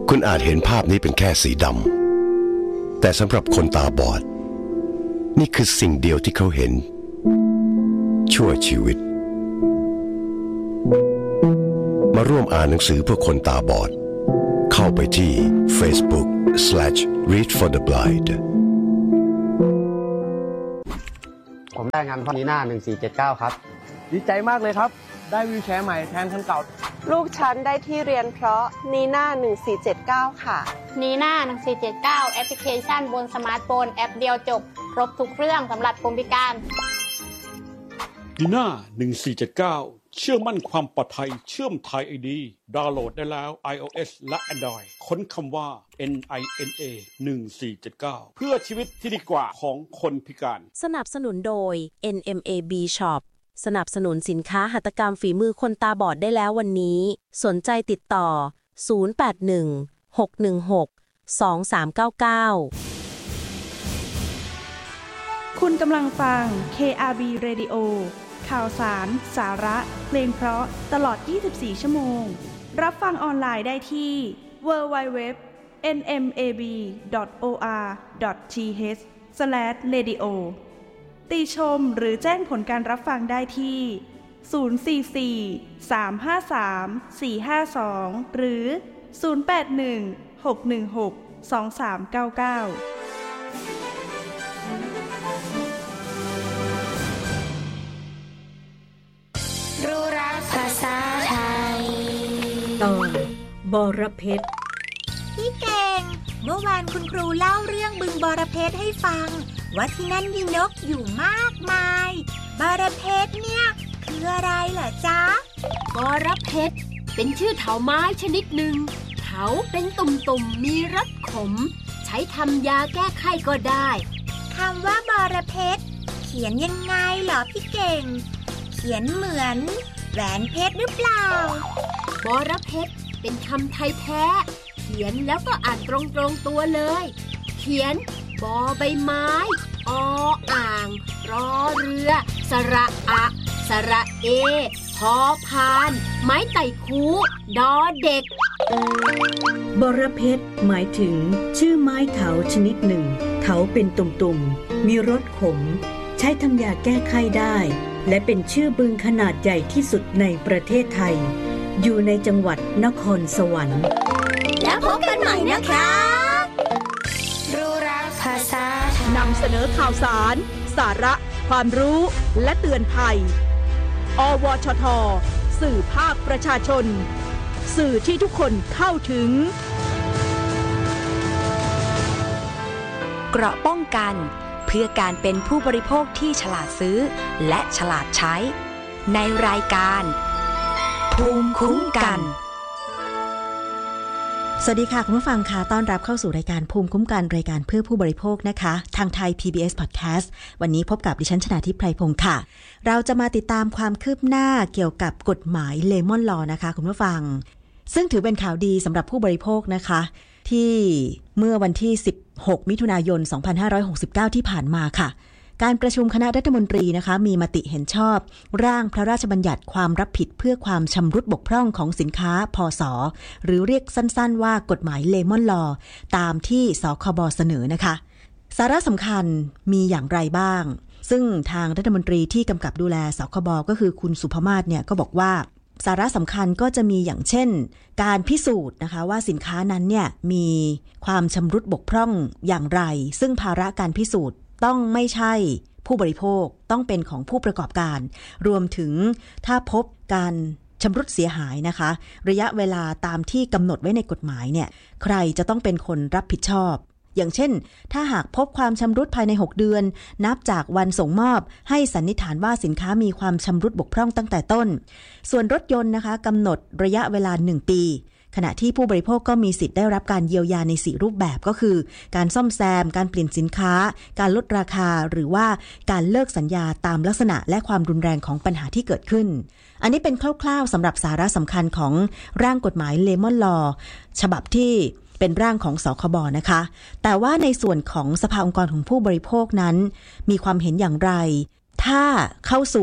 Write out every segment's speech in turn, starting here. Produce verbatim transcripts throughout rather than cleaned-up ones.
คุณอาจเห็นภาพนี้เป็นแค่สีดำแต่สำหรับคนตาบอดนี่คือสิ่งเดียวที่เขาเห็นชั่วชีวิตมาร่วมอ่านหนังสือเพื่อคนตาบอดเข้าไปที่ Facebook slash read for the blind ผมได้งานพ่อนีน่าหนึ่งสี่เจ็ดเก้าครับดีใจมากเลยครับได้วีลแชร์ใหม่แทนคันเก่าลูกฉันได้ที่เรียนเพราะนีน่าหนึ่งสี่เจ็ดเก้าค่ะนีน่าหนึ่งสี่เจ็ดเก้าแอปพลิเคชันบนสมาร์ทโฟนแอปเดียวจบครบทุกเรื่องสำหรับคนพิการนีน่าหนึ่งสี่เจ็ดเก้าเชื่อมั่นความปลอดภัยเชื่อมไทย ไอ ดี ดาวน์โหลดได้แล้ว iOS และ Android ค้นคำว่า เอ็น ไอ เอ็น เอ หนึ่งสี่เจ็ดเก้า เพื่อชีวิตที่ดีกว่าของคนพิการสนับสนุนโดย เอ็น เอ็ม เอ บี Shop สนับสนุนสินค้าหัตถกรรมฝีมือคนตาบอดได้แล้ววันนี้สนใจติดต่อศูนย์ แปด หนึ่ง หก หนึ่ง หก สอง สาม เก้า เก้าคุณกำลังฟัง เค อาร์ บี Radio ข่าวสาร สาระ เพลงเพราะตลอดยี่สิบสี่ชั่วโมงรับฟังออนไลน์ได้ที่ ดับเบิลยู ดับเบิลยู ดับเบิลยู ดอท เอ็น เอ็ม เอ บี ดอท โอ อาร์ ดอท ที เอช สแลช เรดิโอ ติชมหรือแจ้งผลการรับฟังได้ที่ ศูนย์ สี่ สี่ สาม ห้า สาม สี่ ห้า สอง หรือ ศูนย์ แปด หนึ่ง หก หนึ่ง หก สอง สาม เก้า เก้ารู้รักภาษาไทยตอนบรเพชรพี่เก่งเมื่อวานคุณครูเล่าเรื่องบึงบรเพชรให้ฟังว่าที่นั่นมีนกอยู่มากมายบรเพชรเนี่ยคืออะไรเหรอจ๊ะบรเพชรเป็นชื่อเถาไม้ชนิดหนึ่งเถาเป็นตุ่มๆมีรสขมใช้ทำยาแก้ไข้ก็ได้คำว่าบรเพชรเขียนยังไงเหรอพี่เก่งเขียนเหมือนแหวนเพชรหรือเปล่าบรเพชรเป็นคำไทยแท้เขียนแล้วก็อ่านตรงๆตัวเลยเขียนบอใบไม้ออ่างรอเรือสระอะสระเอพอพานไม้ไต่คูดอเด็กบรเพชรหมายถึงชื่อไม้เถาชนิดหนึ่งเถาเป็นตุ่มๆมีรสขมใช้ทำยาแก้ไข้ได้และเป็นชื่อบึงขนาดใหญ่ที่สุดในประเทศไทยอยู่ในจังหวัดนครสวรรค์แล้วพบกันใหม่นะคะรู้รักภาษาไทยนำเสนอข่าวสารสาระความรู้และเตือนภัยอวชทสื่อภาคประชาชนสื่อที่ทุกคนเข้าถึงเกราะป้องกันเพื่อการเป็นผู้บริโภคที่ฉลาดซื้อและฉลาดใช้ในรายการภูมิคุ้มกันสวัสดีค่ะคุณผู้ฟังค่ะต้อนรับเข้าสู่รายการภูมิคุ้มกันรายการเพื่อผู้บริโภคนะคะทางไทย พี บี เอส Podcast วันนี้พบกับดิฉันชนาทิพย์ไพรพงศ์ค่ะเราจะมาติดตามความคืบหน้าเกี่ยวกับกฎหมายเลมอนลอนะคะคุณผู้ฟังซึ่งถือเป็นข่าวดีสำหรับผู้บริโภคนะคะที่เมื่อวันที่สิบหกมิถุนายนสองพันห้าร้อยหกสิบเก้าที่ผ่านมาค่ะการประชุมคณะรัฐมนตรีนะคะมีมติเห็นชอบร่างพระราชบัญญัติความรับผิดเพื่อความชำรุดบกพร่องของสินค้าพศหรือเรียกสั้นๆว่ากฎหมายเลมอนลอตามที่สคบเสนอนะคะสาระสำคัญมีอย่างไรบ้างซึ่งทางรัฐมนตรีที่กำกับดูแลสคบก็คือคุณสุภมาศเนี่ยก็บอกว่าสาระสำคัญก็จะมีอย่างเช่นการพิสูจน์นะคะว่าสินค้านั้นเนี่ยมีความชำรุดบกพร่องอย่างไรซึ่งภาระการพิสูจน์ต้องไม่ใช่ผู้บริโภคต้องเป็นของผู้ประกอบการรวมถึงถ้าพบการชำรุดเสียหายนะคะระยะเวลาตามที่กำหนดไว้ในกฎหมายเนี่ยใครจะต้องเป็นคนรับผิดชอบอย่างเช่นถ้าหากพบความชำรุดภายในหกเดือนนับจากวันส่งมอบให้สันนิษฐานว่าสินค้ามีความชำรุดบกพร่องตั้งแต่ต้นส่วนรถยนต์นะคะกำหนดระยะเวลาหนึ่งปีขณะที่ผู้บริโภคก็มีสิทธิ์ได้รับการเยียวยาในสี่รูปแบบก็คือการซ่อมแซมการเปลี่ยนสินค้าการลดราคาหรือว่าการเลิกสัญญาตามลักษณะและความรุนแรงของปัญหาที่เกิดขึ้นอันนี้เป็นคร่าวๆสำหรับสาระสำคัญของร่างกฎหมายเลมอนลอฉบับที่เป็นร่างของสคบนะคะแต่ว่าในส่วนของสภาองค์กรของผู้บริโภคนั้นมีความเห็นอย่างไรถ้าเข้าสู่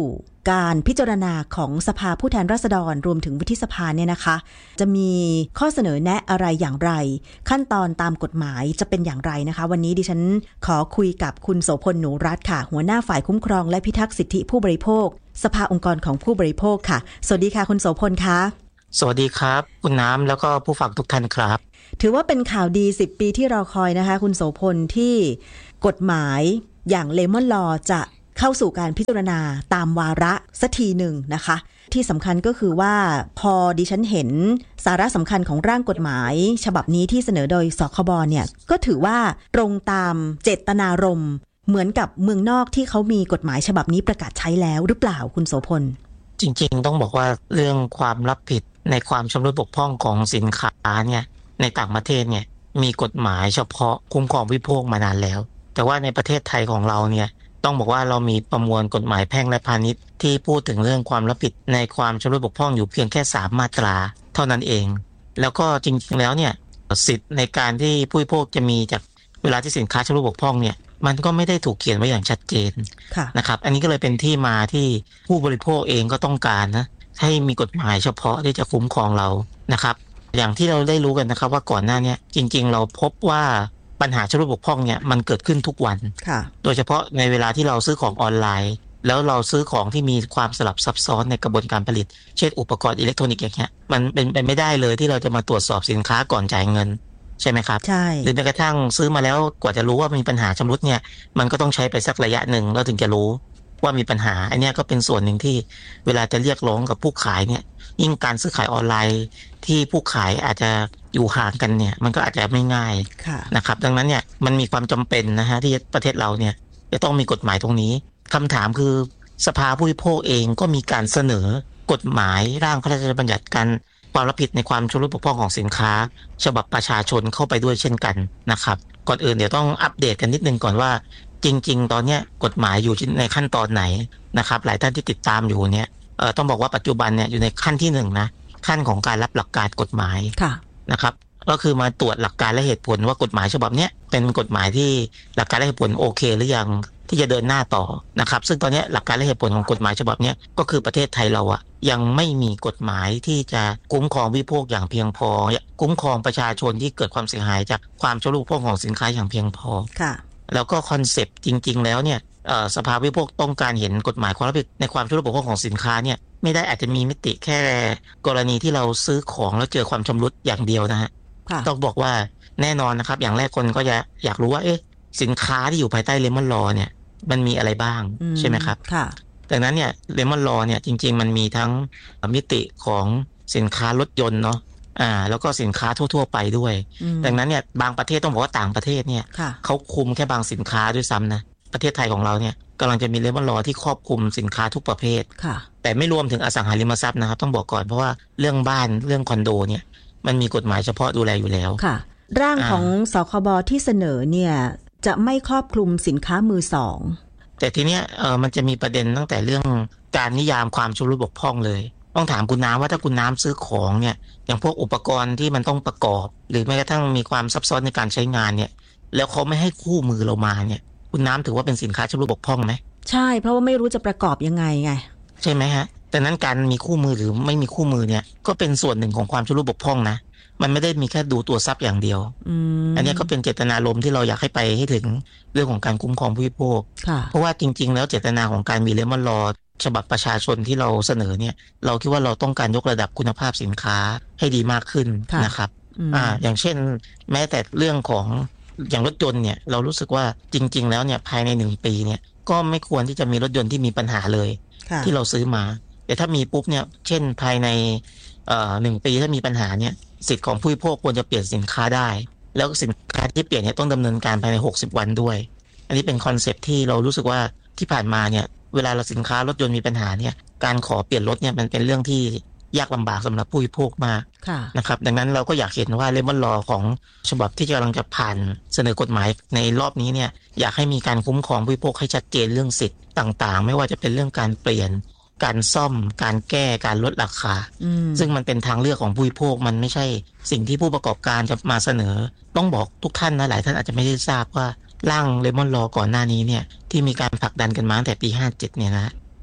การพิจารณาของสภาผู้แทนราษฎรรวมถึงวุฒิสภาเนี่ยนะคะจะมีข้อเสนอแนะอะไรอย่างไรขั้นตอนตามกฎหมายจะเป็นอย่างไรนะคะวันนี้ดิฉันขอคุยกับคุณโสพลหนูรัตน์ค่ะหัวหน้าฝ่ายคุ้มครองและพิทักษ์สิทธิผู้บริโภคสภาองค์กรของผู้บริโภคค่ะสวัสดีค่ะคุณโสพลคะสวัสดีครับคุณน้ำแล้วก็ผู้ฟังทุกท่านครับถือว่าเป็นข่าวดีสิบปีที่รอคอยนะคะคุณโสพลที่กฎหมายอย่างเลมอนลอจะเข้าสู่การพิจารณาตามวาระสักทีหนึ่งนะคะที่สำคัญก็คือว่าพอดิฉันเห็นสาระสำคัญของร่างกฎหมายฉบับนี้ที่เสนอโดยสคบเนี่ยก็ถือว่าตรงตามเจตนารมณ์เหมือนกับเมืองนอกที่เขามีกฎหมายฉบับนี้ประกาศใช้แล้วหรือเปล่าคุณโสพลจริงๆต้องบอกว่าเรื่องความรับผิดในความชำรุดบกพร่องของสินค้าเนี่ยในต่างประเทศเนี่ยมีกฎหมายเฉพาะคุ้มครองผู้บริโภคมานานแล้วแต่ว่าในประเทศไทยของเราเนี่ยต้องบอกว่าเรามีประมวลกฎหมายแพ่งและพาณิชย์ที่พูดถึงเรื่องความรับผิดในความชำรุดบกพร่องอยู่เพียงแค่สามมาตราเท่านั้นเองแล้วก็จริงๆแล้วเนี่ยสิทธิ์ในการที่ผู้บริโภคจะมีจากเวลาที่สินค้าชำรุดบกพร่องเนี่ยมันก็ไม่ได้ถูกเขียนไว้อย่างชัดเจนนะครับอันนี้ก็เลยเป็นที่มาที่ผู้บริโภคเองก็ต้องการนะให้มีกฎหมายเฉพาะที่จะคุ้มครองเรานะครับอย่างที่เราได้รู้กันนะครับว่าก่อนหน้านี้จริงๆเราพบว่าปัญหาชำรุดบกพร่องเนี่ยมันเกิดขึ้นทุกวันโดยเฉพาะในเวลาที่เราซื้อของออนไลน์แล้วเราซื้อของที่มีความสลับซับซ้อนในกระบวนการผลิตเช่นอุปกรณ์อิเล็กทรอนิกส์อย่างเงี้ยมันเป็นไปไม่ได้เลยที่เราจะมาตรวจสอบสินค้าก่อนจ่ายเงินใช่ไหมครับใช่หรือแม้กระทั่งซื้อมาแล้วกว่าจะรู้ว่ามีปัญหาชำรุดเนี่ยมันก็ต้องใช้ไปสักระยะหนึ่งแล้วถึงจะรู้ว่ามีปัญหาอันนี้ก็เป็นส่วนหนึ่งที่เวลาจะเรียกร้องกับผู้ขายเนี่ยยิ่งการซื้อขายออนไลน์ที่ผู้ขายอาจจะอยู่ห่างกันเนี่ยมันก็อาจจะไม่ง่ายนะครับดังนั้นเนี่ยมันมีความจำเป็นนะฮะที่ประเทศเราเนี่ยจะต้องมีกฎหมายตรงนี้คำถามคือสภาผู้บริโภคเองก็มีการเสนอกฎหมายร่างพระราชบัญญัติการความรับผิดในความชำรุดบกพร่องของสินค้าฉบับประชาชนเข้าไปด้วยเช่นกันนะครับก่อนอื่นเดี๋ยวต้องอัปเดตกันนิดนึงก่อนว่าจริงๆตอนนี้กฎหมายอยู่ในขั้นตอนไหนนะครับหลายท่านที่ติดตามอยู่เนี่ยเอ่อต้องบอกว่าปัจจุบันเนี่ยอยู่ในขั้นที่หนึ่งนะขั้นของการรับหลักการกฎหมายนะครับก็คือมาตรวจหลักการและเหตุผลว่ากฎหมายฉบับนี้เป็นกฎหมายที่หลักการและเหตุผลโอเคหรือยังที่จะเดินหน้าต่อนะครับซึ่งตอนนี้หลักการและเหตุผลของกฎหมายฉบับนี้ก็คือประเทศไทยเราอะยังไม่มีกฎหมายที่จะคุ้มครองผู้บริโภคอย่างเพียงพอคุ้มครองประชาชนที่เกิดความเสียหายจากความชำรุดบกพร่องของสินค้าอย่างเพียงพอค่ะแล้วก็คอนเซปต์จริงๆแล้วเนี่ยสภาผู้บริโภคต้องการเห็นกฎหมายความรับผิดในความชำรุดบกพร่องของสินค้าเนี่ยไม่ได้อาจจะมีมิติแค่กรณีที่เราซื้อของแล้วเจอความชำรุดอย่างเดียวนะฮะต้องบอกว่าแน่นอนนะครับอย่างแรกคนก็จะอยากรู้ว่าเอ๊ะสินค้าที่อยู่ภายใต้เลมอนลอเนี่ยมันมีอะไรบ้างใช่ไหมครับค่ะดังนั้นเนี่ยเลมอนลอเนี่ยจริงๆมันมีทั้งมิติของสินค้ารถยนต์เนาะอ่าแล้วก็สินค้าทั่วๆไปด้วยดังนั้นเนี่ยบางประเทศต้องบอกว่าต่างประเทศเนี่ยเขาคุมแค่บางสินค้าด้วยซ้ำนะประเทศไทยของเราเนี่ยกำลังจะมีเลมอนลอที่ครอบคลุมสินค้าทุกประเภทแต่ไม่รวมถึงอสังหาริมทรัพย์นะครับต้องบอกก่อนเพราะว่าเรื่องบ้านเรื่องคอนโดเนี่ยมันมีกฎหมายเฉพาะดูแลอยู่แล้วค่ะร่างของสคบที่เสนอเนี่ยจะไม่ครอบคลุมสินค้ามือสองแต่ทีเนี้ยเออมันจะมีประเด็นตั้งแต่เรื่องการนิยามความชำรุดบกพร่องเลยต้องถามคุณน้ำว่าถ้าคุณน้ำซื้อของเนี่ยอย่างพวกอุปกรณ์ที่มันต้องประกอบหรือแม้กระทั่งมีความซับซ้อนในการใช้งานเนี่ยแล้วเขาไม่ให้คู่มือเรามาเนี่ยคุณน้ำถือว่าเป็นสินค้าชำรุดบกพร่องไหมใช่เพราะว่าไม่รู้จะประกอบยังไงไงใช่ไหมฮะแต่นั้นการมีคู่มือหรือไม่มีคู่มือเนี่ยก็เป็นส่วนหนึ่งของความชำรุดบกพร่องนะมันไม่ได้มีแค่ดูตัวทรัพย์อย่างเดียว อ, อันนี้ก็เป็นเจตนารมณ์ที่เราอยากให้ไปให้ถึงเรื่องของการคุ้มครองผู้บริโภคเพราะว่าจริงๆแล้วเจตนาของการมีเลมอนลอฉบับประชาชนที่เราเสนอเนี่ยเราคิดว่าเราต้องการยกระดับคุณภาพสินค้าให้ดีมากขึ้นนะครับอ่าอย่างเช่นแม้แต่เรื่องของอย่างรถยนต์เนี่ยเรารู้สึกว่าจริงๆแล้วเนี่ยภายในหนึ่งปีเนี่ยก็ไม่ควรที่จะมีรถยนต์ที่มีปัญหาเลยที่เราซื้อมาแต่ถ้ามีปุ๊บเนี่ยเช่นภายในเอ่อหนึ่งปีถ้ามีปัญหาเนี่ยสิทธิ์ของผู้บริโภคควรจะเปลี่ยนสินค้าได้แล้วสินค้าที่เปลี่ยนเนี่ยต้องดำเนินการภายในหกสิบวันด้วยอันนี้เป็นคอนเซ็ปต์ที่เรารู้สึกว่าที่ผ่านมาเนี่ยเวลาเราสินค้ารถยนต์มีปัญหาเนี่ยการขอเปลี่ยนรถเนี่ยมันเป็นเรื่องที่ยากลำบากสำหรับผู้บริโภคมากนะครับดังนั้นเราก็อยากเห็นว่าเลมอนลอของฉบับที่กำลังจะผ่านเสนอกฎหมายในรอบนี้เนี่ยอยากให้มีการคุ้มครองผู้บริโภคให้ชัดเจนเรื่องสิทธิ์ต่างๆไม่ว่าจะเป็นเรื่องการเปลี่ยนการซ่อมการแก้การลดราคาซึ่งมันเป็นทางเลือกของผู้บริโภคมันไม่ใช่สิ่งที่ผู้ประกอบการจะมาเสนอต้องบอกทุกท่านนะหลายท่านอาจจะไม่ได้ทราบว่าร่างเลมอนลอก่อนหน้านี้เนี่ยที่มีการผลักดันกันมาตั้งแต่ปีห้าเจ็ดเนี่ยนะ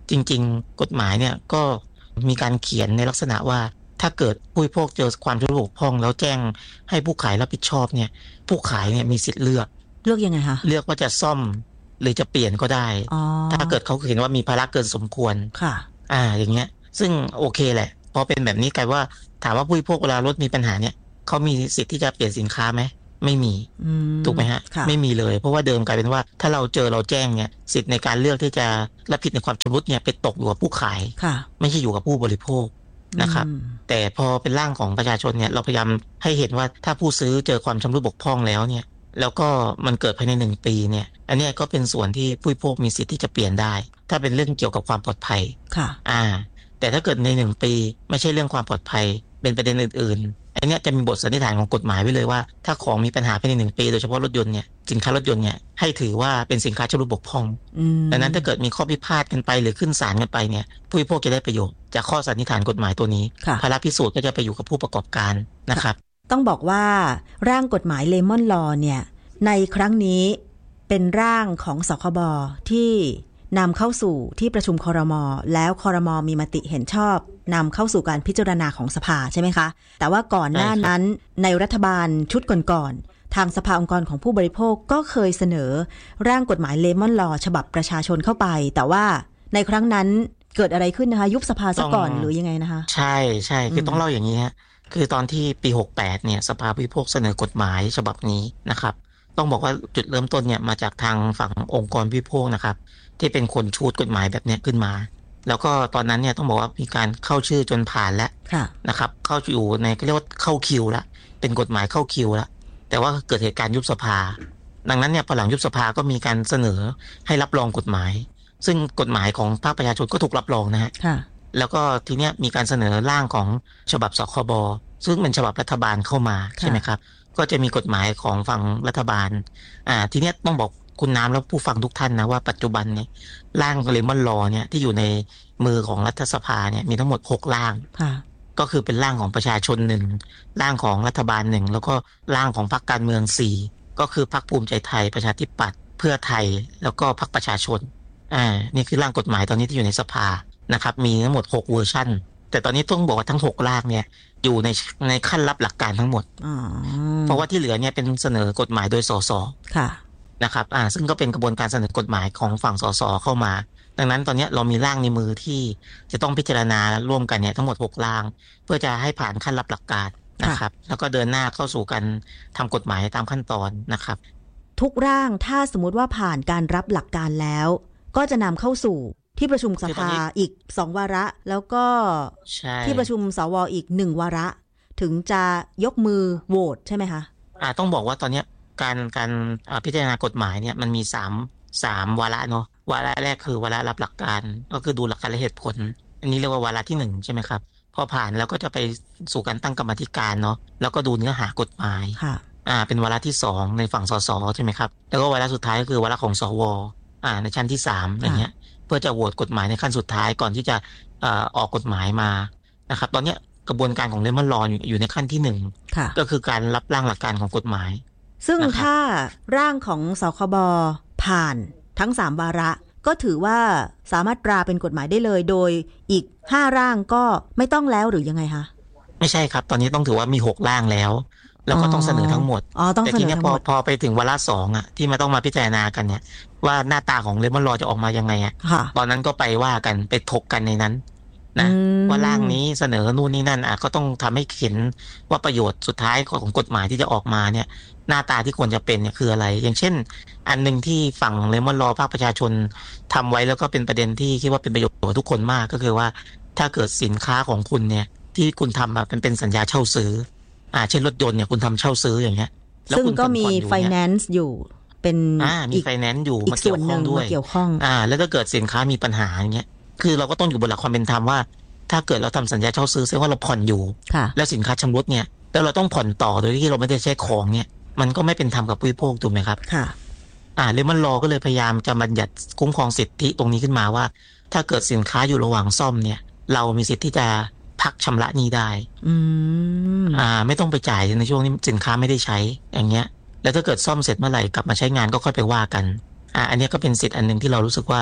จริงๆกฎหมายเนี่ยก็มีการเขียนในลักษณะว่าถ้าเกิดผู้บริโภคเจอความชำรุดบกพร่องแล้วแจ้งให้ผู้ขายรับผิดชอบเนี่ยผู้ขายเนี่ยมีสิทธิ์เลือกเลือกยังไงคะเลือกว่าจะซ่อมหรือจะเปลี่ยนก็ได้ถ้าเกิดเขาเห็นว่ามีภาระเกินสมควรค่ะอ่าอย่างเงี้ยซึ่งโอเคแหละพอเป็นแบบนี้กลายว่าถามว่าผู้บริโภคเวลารถมีปัญหาเนี่ยเขามีสิทธิ์ที่จะเปลี่ยนสินค้าไหมไม่มีถูกไหมฮะไม่มีเลยเพราะว่าเดิมกลายเป็นว่าถ้าเราเจอเราแจ้งเนี่ยสิทธิ์ในการเลือกที่จะรับผิดในความชำรุดเนี่ยไปตกอยู่กับผู้ขายไม่ใช่อยู่กับผู้บริโภคนะครับแต่พอเป็นร่างของประชาชนเนี่ยเราพยายามให้เห็นว่าถ้าผู้ซื้อเจอความชำรุดบกพร่องแล้วเนี่ยแล้วก็มันเกิดภายในหนึ่งปีเนี่ยอันนี้ก็เป็นส่วนที่ผู้บริโภคมีสิทธิ์ที่จะเปลี่ยนได้ถ้าเป็นเรื่องเกี่ยวกับความปลอดภัยค่ะอ่าแต่ถ้าเกิดในหนึ่งปีไม่ใช่เรื่องความปลอดภัยเป็นประเด็นอื่นๆอันนี้จะมีบทสันนิษฐานของกฎหมายไว้เลยว่าถ้าของมีปัญหาภายในหนึ่งปีโดยเฉพาะรถยนต์เนี่ยสินค้ารถยนต์เนี่ยให้ถือว่าเป็นสินค้าชำรุดบกพร่องดังนั้นถ้าเกิดมีข้อพิพาทกันไปหรือขึ้นศาลกันไปเนี่ยผู้บริโภคจะได้ประโยชน์จากข้อสันนิษฐานกฎหมายตัวนี้ภาระพิสูจน์ก็จะไปอยู่กับผู้ประกอบการนะครับต้องบอกว่าร่างกฎหมายเลมอนลอเนี่ยในครั้งนี้เป็นร่างของสคบที่นำเข้าสู่ที่ประชุมครม.แล้วครม.มีมติเห็นชอบนำเข้าสู่การพิจารณาของสภาใช่ไหมคะแต่ว่าก่อนหน้านั้นในรัฐบาลชุดก่อนๆทางสภาองค์กรของผู้บริโภคก็เคยเสนอร่างกฎหมายเลมอนลอฉบับประชาชนเข้าไปแต่ว่าในครั้งนั้นเกิดอะไรขึ้นนะคะยุบสภาซะก่อนหรือยังไงนะคะใช่ใช่คือต้องเล่าอย่างนี้ฮะคือตอนที่ปีหกสิบแปดเนี่ยสภาผู้บริโภคเสนอกฎหมายฉบับนี้นะครับต้องบอกว่าจุดเริ่มต้นเนี่ยมาจากทางฝั่งองค์กรผู้บริโภคนะครับที่เป็นคนชูดกฎหมายแบบนี้ขึ้นมาแล้วก็ตอนนั้นเนี่ยต้องบอกว่ามีการเข้าชื่อจนผ่านแล้วนะครับเข้าอยู่ในเรียกว่าเข้าคิวแล้วเป็นกฎหมายเข้าคิวแล้วแต่ว่าเกิดเหตุการณ์ยุบสภาดังนั้นเนี่ยพอหลังยุบสภาก็มีการเสนอให้รับรองกฎหมายซึ่งกฎหมายของภาคประชาชนก็ถูกรับรองนะฮะแล้วก็ทีเนี้ยมีการเสนอร่างของฉบับสคบซึ่งเป็นฉบับรัฐบาลเข้ามาใช่ไหมครับก็จะมีกฎหมายของฝั่งรัฐบาลอ่าทีเนี้ยต้องบอกคุณน้ำและผู้ฟังทุกท่านนะว่าปัจจุบันเนี่ยร่างเลมอนลอเนี่ยที่อยู่ในมือของรัฐสภาเนี่ยมีทั้งหมดหกร่างก็คือเป็นร่างของประชาชนหนึ่งร่างของรัฐบาลหนึ่งแล้วก็ร่างของพรรคการเมืองสี่ก็คือพรรคภูมิใจไทยประชาธิปัตย์เพื่อไทยแล้วก็พรรคประชาชนอ่านี่คือร่างกฎหมายตอนนี้ที่อยู่ในสภานะครับมีทั้งหมดหกเวอร์ชันแต่ตอนนี้ต้องบอกว่าทั้งหกร่างเนี่ยอยู่ในในขั้นรับหลักการทั้งหมดเพราะว่าที่เหลือเนี่ยเป็นเสนอกฎหมายโดยสสค่ะนะครับอ่าซึ่งก็เป็นกระบวนการเสนอกฎหมายของฝั่งสสเข้ามาดังนั้นตอนนี้เรามีร่างในมือที่จะต้องพิจารณาร่วมกันเนี่ยทั้งหมดหกร่างเพื่อจะให้ผ่านขั้นรับหลักการนะครับแล้วก็เดินหน้าเข้าสู่การทำกฎหมายตามขั้นตอนนะครับทุกร่างถ้าสมมุติว่าผ่านการรับหลักการแล้วก็จะนำเข้าสู่ที่ประชุมสภาอีกสองวาระแล้วก็ที่ประชุมสวอีกหนึ่งวาระถึงจะยกมือโหวตใช่ไหมคะอ่าต้องบอกว่าตอนนี้การการพิจารณากฎหมายเนี่ยมันมีสาม สามวาระเนาะวาระแรกคือวาระรับหลักการก็คือดูหลักการและเหตุผลอันนี้เรียกว่าวาระที่หนึ่งใช่ไหมครับพอผ่านแล้วก็จะไปสู่การตั้งกรรมธิการเนาะแล้วก็ดูเนื้อหากฎหมายค่ะอ่าเป็นวาระที่สองในฝั่งสสใช่ไหมครับแล้วก็วาระสุดท้ายก็คือวาระของสวอ่าในชั้นที่สามอย่างเงี้ยเพื่อจะโหวตกฎหมายในขั้นสุดท้ายก่อนที่จะเอ่อออกกฎหมายมานะครับตอนนี้กระบวนการของเลมอนลออยู่ในขั้นที่หนึ่งก็คือการรับร่างหลักการของกฎหมายซึ่งถ้าร่างของสคบผ่านทั้งสามวาระก็ถือว่าสามารถตราเป็นกฎหมายได้เลยโดยอีกห้าร่างก็ไม่ต้องแล้วหรือยังไงคะไม่ใช่ครับตอนนี้ต้องถือว่ามีหกร่างแล้วแล้วก็ต้องเสนอทั้งหมดแต่ทีนี้พอพอไปถึงวาระสองอ่ะที่มาต้องมาพิจารณากันเนี่ยว่าหน้าตาของเลมอนลอจะออกมายังไงอ่ะตอนนั้นก็ไปว่ากันไปถกกันในนั้นนะว่าร่างนี้เสนอนู่นนี่นั่นอ่ะก็ต้องทำให้เห็นว่าประโยชน์สุดท้ายของกฎหมายที่จะออกมาเนี่ยหน้าตาที่ควรจะเป็นเนี่ยคืออะไรอย่างเช่นอันนึงที่ฝั่งเลมอนลอภาคประชาชนทำไว้แล้วก็เป็นประเด็นที่คิดว่าเป็นประโยชน์กับทุกคนมากก็คือว่าถ้าเกิดสินค้าของคุณเนี่ยที่คุณทำเป็นเป็นสัญญาเช่าซื้ออ่าเช่นรถยนต์เนี่ยคุณทำเช่าซื้ออย่างเงี้ยซึ่งก็มีไฟแนนซ์อยู่เป็นอ่ามีไฟแนนซ์อยู่มาเกี่ยวข้องด้วยเกี่ยวข้องอ่าแล้วถ้าเกิดสินค้ามีปัญหาอย่างเงี้ยคือเราก็ต้องอยู่บนหลักความเป็นธรรมว่าถ้าเกิดเราทำสัญญาเช่าซื้อแสดงว่าเราผ่อนอยู่แล้วสินค้าชำรุดเนี่ยแล้วเราต้องผ่อนต่อโดยที่เราไม่ได้ใช้ของเนี่ยมันก็ไม่เป็นธรรมกับผู้บริโภคถูกไหมครับค่ะอ่าเลมอนลอก็เลยพยายามจะบัญญัติคุ้มครองสิทธิตรงนี้ขึ้นมาว่าถ้าเกิดสินค้าอยู่ระหว่างซ่อมเนี่ยเรามีสิทธิที่จะพักชำระหนี้ได้อืมอ่าไม่ต้องไปจ่ายในช่วงนี้สินค้าไม่ได้ใช้อย่างเงี้ยแล้วถ้าเกิดซ่อมเสร็จเมื่อไหร่กลับมาใช้งานก็ค่อยไปว่ากันอ่าอันนี้ก็เป็นสิทธิ์อันนึงที่เรารู้สึกว่า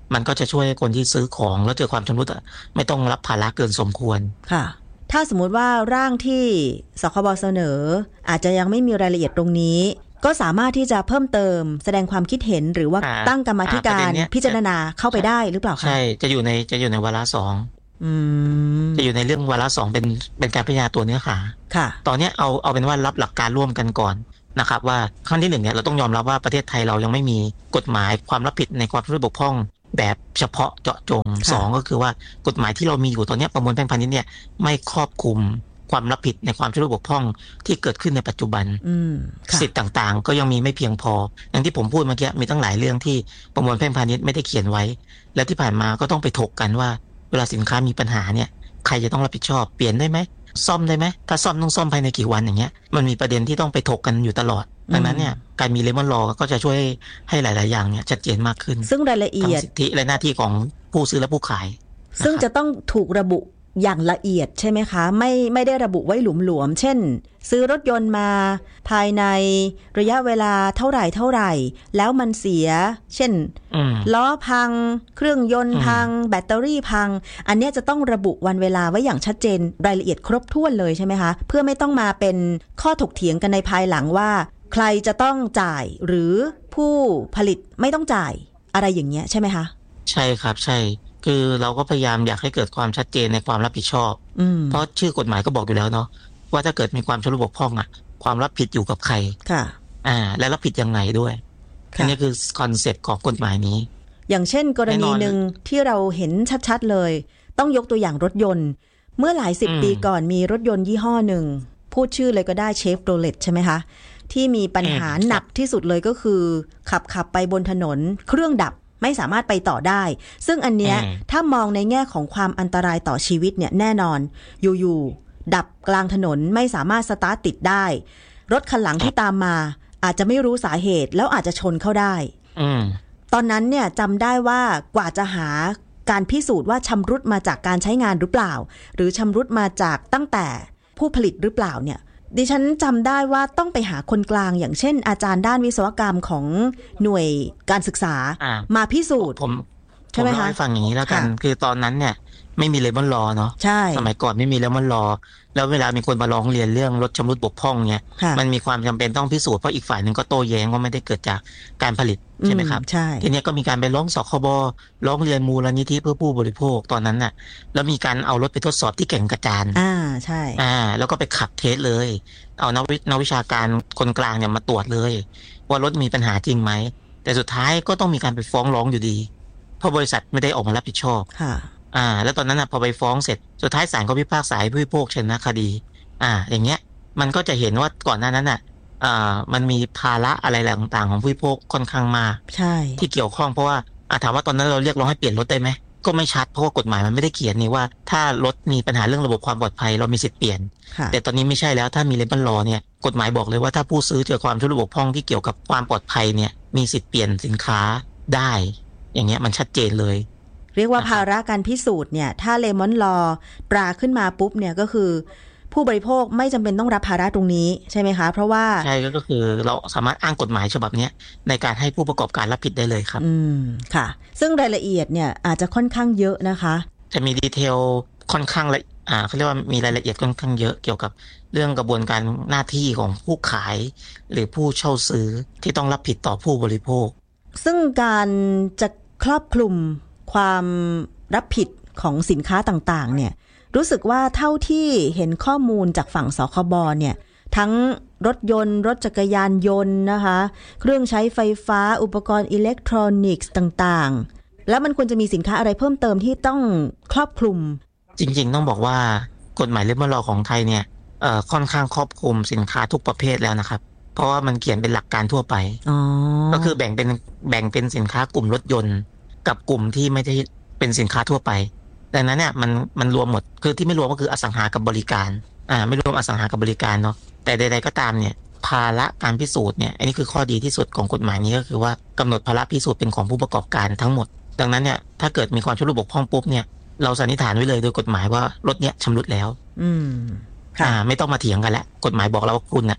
มันก็จะช่วยให้คนที่ซื้อของแล้วเจอความชำรุดไม่ต้องรับภาระเกินสมควรค่ะถ้าสมมุติว่าร่างที่สคบเสนออาจจะยังไม่มีรายละเอียดตรงนี้ก็สามารถที่จะเพิ่มเติมแสดงความคิดเห็นหรือว่าตั้งกรรมาธิการพิจารณาเข้าไปได้หรือเปล่าคะใช่จะอยู่ในจะอยู่ในวาระสองจะอยู่ในเรื่องวาระสองเป็นเป็นการพิจารณาตัวเนื้อหาค่ะตอนนี้เอาเอาเป็นว่ารับหลักการร่วมกันก่อนนะครับว่าขั้นที่หนึ่งเนี่ยเราต้องยอมรับว่าประเทศไทยเรายังไม่มีกฎหมายความรับผิดในความชำรุดบกพร่องแบบเฉพาะเจาะจงสองก็คือว่ากฎหมายที่เรามีอยู่ตอนนี้ประมวลแพ่งพาณิชย์เนี่ยไม่ครอบคลุมความรับผิดในความชำรุดบกพร่องที่เกิดขึ้นในปัจจุบันสิทธิ์ต่างๆก็ยังมีไม่เพียงพออย่างที่ผมพูดเมื่อกี้มีตั้งหลายเรื่องที่ประมวลแพ่งพาณิชย์ไม่ได้เขียนไว้และที่ผ่านมาก็ต้องไปถกกันว่าเวลาสินค้ามีปัญหาเนี่ยใครจะต้องรับผิดชอบเปลี่ยนได้ไหมซ่อมได้ไหมถ้าซ่อมต้องซ่อมภายในกี่วันอย่างเงี้ยมันมีประเด็นที่ต้องไปถกกันอยู่ตลอดดังนั้นเนี่ยการมีเลมอนลอก็จะช่วยให้หลายๆอย่างเนี่ยชัดเจนมากขึ้นซึ่งรายละเอียดสิทธิและหน้าที่ของผู้ซื้อและผู้ขายซึ่งจะต้องถูกระบุอย่างละเอียดใช่ไหมคะไม่ไม่ได้ระบุไว้หลวมๆเช่นซื้อรถยนต์มาภายในระยะเวลาเท่าไหร่เท่าไหร่แล้วมันเสียเช่นล้อพังเครื่องยนต์พังแบตเตอรี่พังอันนี้จะต้องระบุวันเวลาไว้อย่างชัดเจนรายละเอียดครบถ้วนเลยใช่ไหมคะเพื่อไม่ต้องมาเป็นข้อถกเถียงกันในภายหลังว่าใครจะต้องจ่ายหรือผู้ผลิตไม่ต้องจ่ายอะไรอย่างเงี้ยใช่ไหมคะใช่ครับใช่คือเราก็พยายามอยากให้เกิดความชัดเจนในความรับผิดชอบเพราะชื่อกฎหมายก็บอกอยู่แล้วเนาะว่าถ้าเกิดมีความชำรุดบกพร่องอ่ะความรับผิดอยู่กับใครค่ะอ่าและรับผิดยังไงด้วยอันนี้คือคอนเซ็ปต์ของกฎหมายนี้อย่างเช่นกรณีหนึ่งที่เราเห็นชัดๆเลยต้องยกตัวอย่างรถยนต์เมื่อหลายสิบปีก่อนมีรถยนต์ยี่ห้อหนึ่งพูดชื่อเลยก็ได้เชฟโรเลตใช่ไหมคะที่มีปัญหาหนักที่สุดเลยก็คือขับขับไปบนถนนเครื่องดับไม่สามารถไปต่อได้ซึ่งอันเนี้ยถ้ามองในแง่ของความอันตรายต่อชีวิตเนี่ยแน่นอนอยู่ๆดับกลางถนนไม่สามารถสตาร์ทติดได้รถคันหลังที่ตามมาอาจจะไม่รู้สาเหตุแล้วอาจจะชนเข้าได้ตอนนั้นเนี่ยจำได้ว่ากว่าจะหาการพิสูจน์ว่าชำรุดมาจากการใช้งานหรือเปล่าหรือชำรุดมาจากตั้งแต่ผู้ผลิตหรือเปล่าเนี่ยดิฉันจำได้ว่าต้องไปหาคนกลางอย่างเช่นอาจารย์ด้านวิศวกรรมของหน่วยการศึกษามาพิสูจน์ผมใช่ไหมคะผมเล่าให้ฟังอย่างนี้แล้วกันคือตอนนั้นเนี่ยไม่มีเลมอนลอเนาะใช่สมัยก่อนไม่มีเลมอนลอแล้วเวลามีคนมาร้องเรียนเรื่องรถชำรุดบกพร่องเนี่ยมันมีความจำเป็นต้องพิสูจน์เพราะอีกฝ่ายหนึ่งก็โต้แย้งว่าไม่ได้เกิดจากการผลิตใช่ไหมครับใช่ทีนี้ก็มีการไปร้องสคบร้องเรียนมูลนิธิเพื่อผู้บริโภคตอนนั้นน่ะแล้วมีการเอารถไปทดสอบที่แก่งกระจานอ่าใช่อ่าแล้วก็ไปขับเทสเลยเอานักวินักวิชาการคนกลางเนี่ยมาตรวจเลยว่ารถมีปัญหาจริงไหมแต่สุดท้ายก็ต้องมีการไปฟ้องร้องอยู่ดีเพราะบริษัทไม่ได้ออกมารับผิดชอบค่ะอ่าแล้วตอนนั้นน่ะพอไปฟ้องเสร็จสุดท้ายศาลก็พิพากษาให้ผู้บริโภคชนะคดีอ่าอย่างเงี้ยมันก็จะเห็นว่าก่อนหน้านั้นน่ะอ่ามันมีภาระอะไรต่างๆของผู้บริโภคค่อนข้างมากใช่ที่เกี่ยวข้องเพราะว่าอ่าถามว่าตอนนั้นเราเรียกร้องให้เปลี่ยนรถได้ไหมก็ไม่ชัดเพราะว่ากฎหมายมันไม่ได้เขียนนี่ว่าถ้ารถมีปัญหาเรื่องระบบความปลอดภัยเรามีสิทธิ์เปลี่ยนแต่ตอนนี้ไม่ใช่แล้วถ้ามีเลมอนลอเนี่ยกฎหมายบอกเลยว่าถ้าผู้ซื้อเจอความชำรุดบกพร่องที่เกี่ยวกับความปลอดภัยเนี่ยมีสิทธิ์เปลี่ยนสินค้าได้อย่างเงี้ยมันชัดเจนเลยเรียกว่าภาระการพิสูจน์เนี่ยถ้าเลมอนลอตราขึ้นมาปุ๊บเนี่ยก็คือผู้บริโภคไม่จำเป็นต้องรับภาระตรงนี้ใช่ไหมคะเพราะว่าใช่ก็คือเราสามารถอ้างกฎหมายฉบับนี้ในการให้ผู้ประกอบการรับผิดได้เลยครับอืมค่ะซึ่งรายละเอียดเนี่ยอาจจะค่อนข้างเยอะนะคะจะมีดีเทลค่อนข้างละอ่าเขาเรียกว่ามีรายละเอียดค่อนข้างเยอะเกี่ยวกับเรื่องกระบวนการหน้าที่ของผู้ขายหรือผู้เช่าซื้อที่ต้องรับผิดต่อผู้บริโภคซึ่งการจะครอบคลุมความรับผิดของสินค้าต่างๆเนี่ยรู้สึกว่าเท่าที่เห็นข้อมูลจากฝั่งสคบเนี่ยทั้งรถยนต์รถจักรยานยนต์นะคะเครื่องใช้ไฟฟ้าอุปกรณ์อิเล็กทรอนิกส์ต่างๆแล้วมันควรจะมีสินค้าอะไรเพิ่มเติมที่ต้องครอบคลุมจริงๆต้องบอกว่ากฎหมายเลมอนลอของไทยเนี่ยเอ่อค่อนข้างครอบคลุมสินค้าทุกประเภทแล้วนะครับเพราะว่ามันเขียนเป็นหลักการทั่วไปก็คือแบ่งเป็นแบ่งเป็นสินค้ากลุ่มรถยนต์กับกลุ่มที่ไม่ได้เป็นสินค้าทั่วไปดังนั้นเนี่ยมันมันรวมหมดคือที่ไม่รวมก็คืออสังหากับบริการอ่าไม่รวมอสังหากับบริการเนาะแต่ใดๆก็ตามเนี่ยภาระการพิสูจน์เนี่ยอันนี้คือข้อดีที่สุดของกฎหมายนี้ก็คือว่ากำหนดภาระพิสูจน์เป็นของผู้ประกอบการทั้งหมดดังนั้นเนี่ยถ้าเกิดมีความชำรุดบกพร่องปุ๊บเนี่ยเราสันนิษฐานไว้เลยโดยกฎหมายว่ารถเนี้ยชำรุดแล้วอืมค่ะไม่ต้องมาเถียงกันแล้วกฎหมายบอกแล้วว่าคุณน่ะ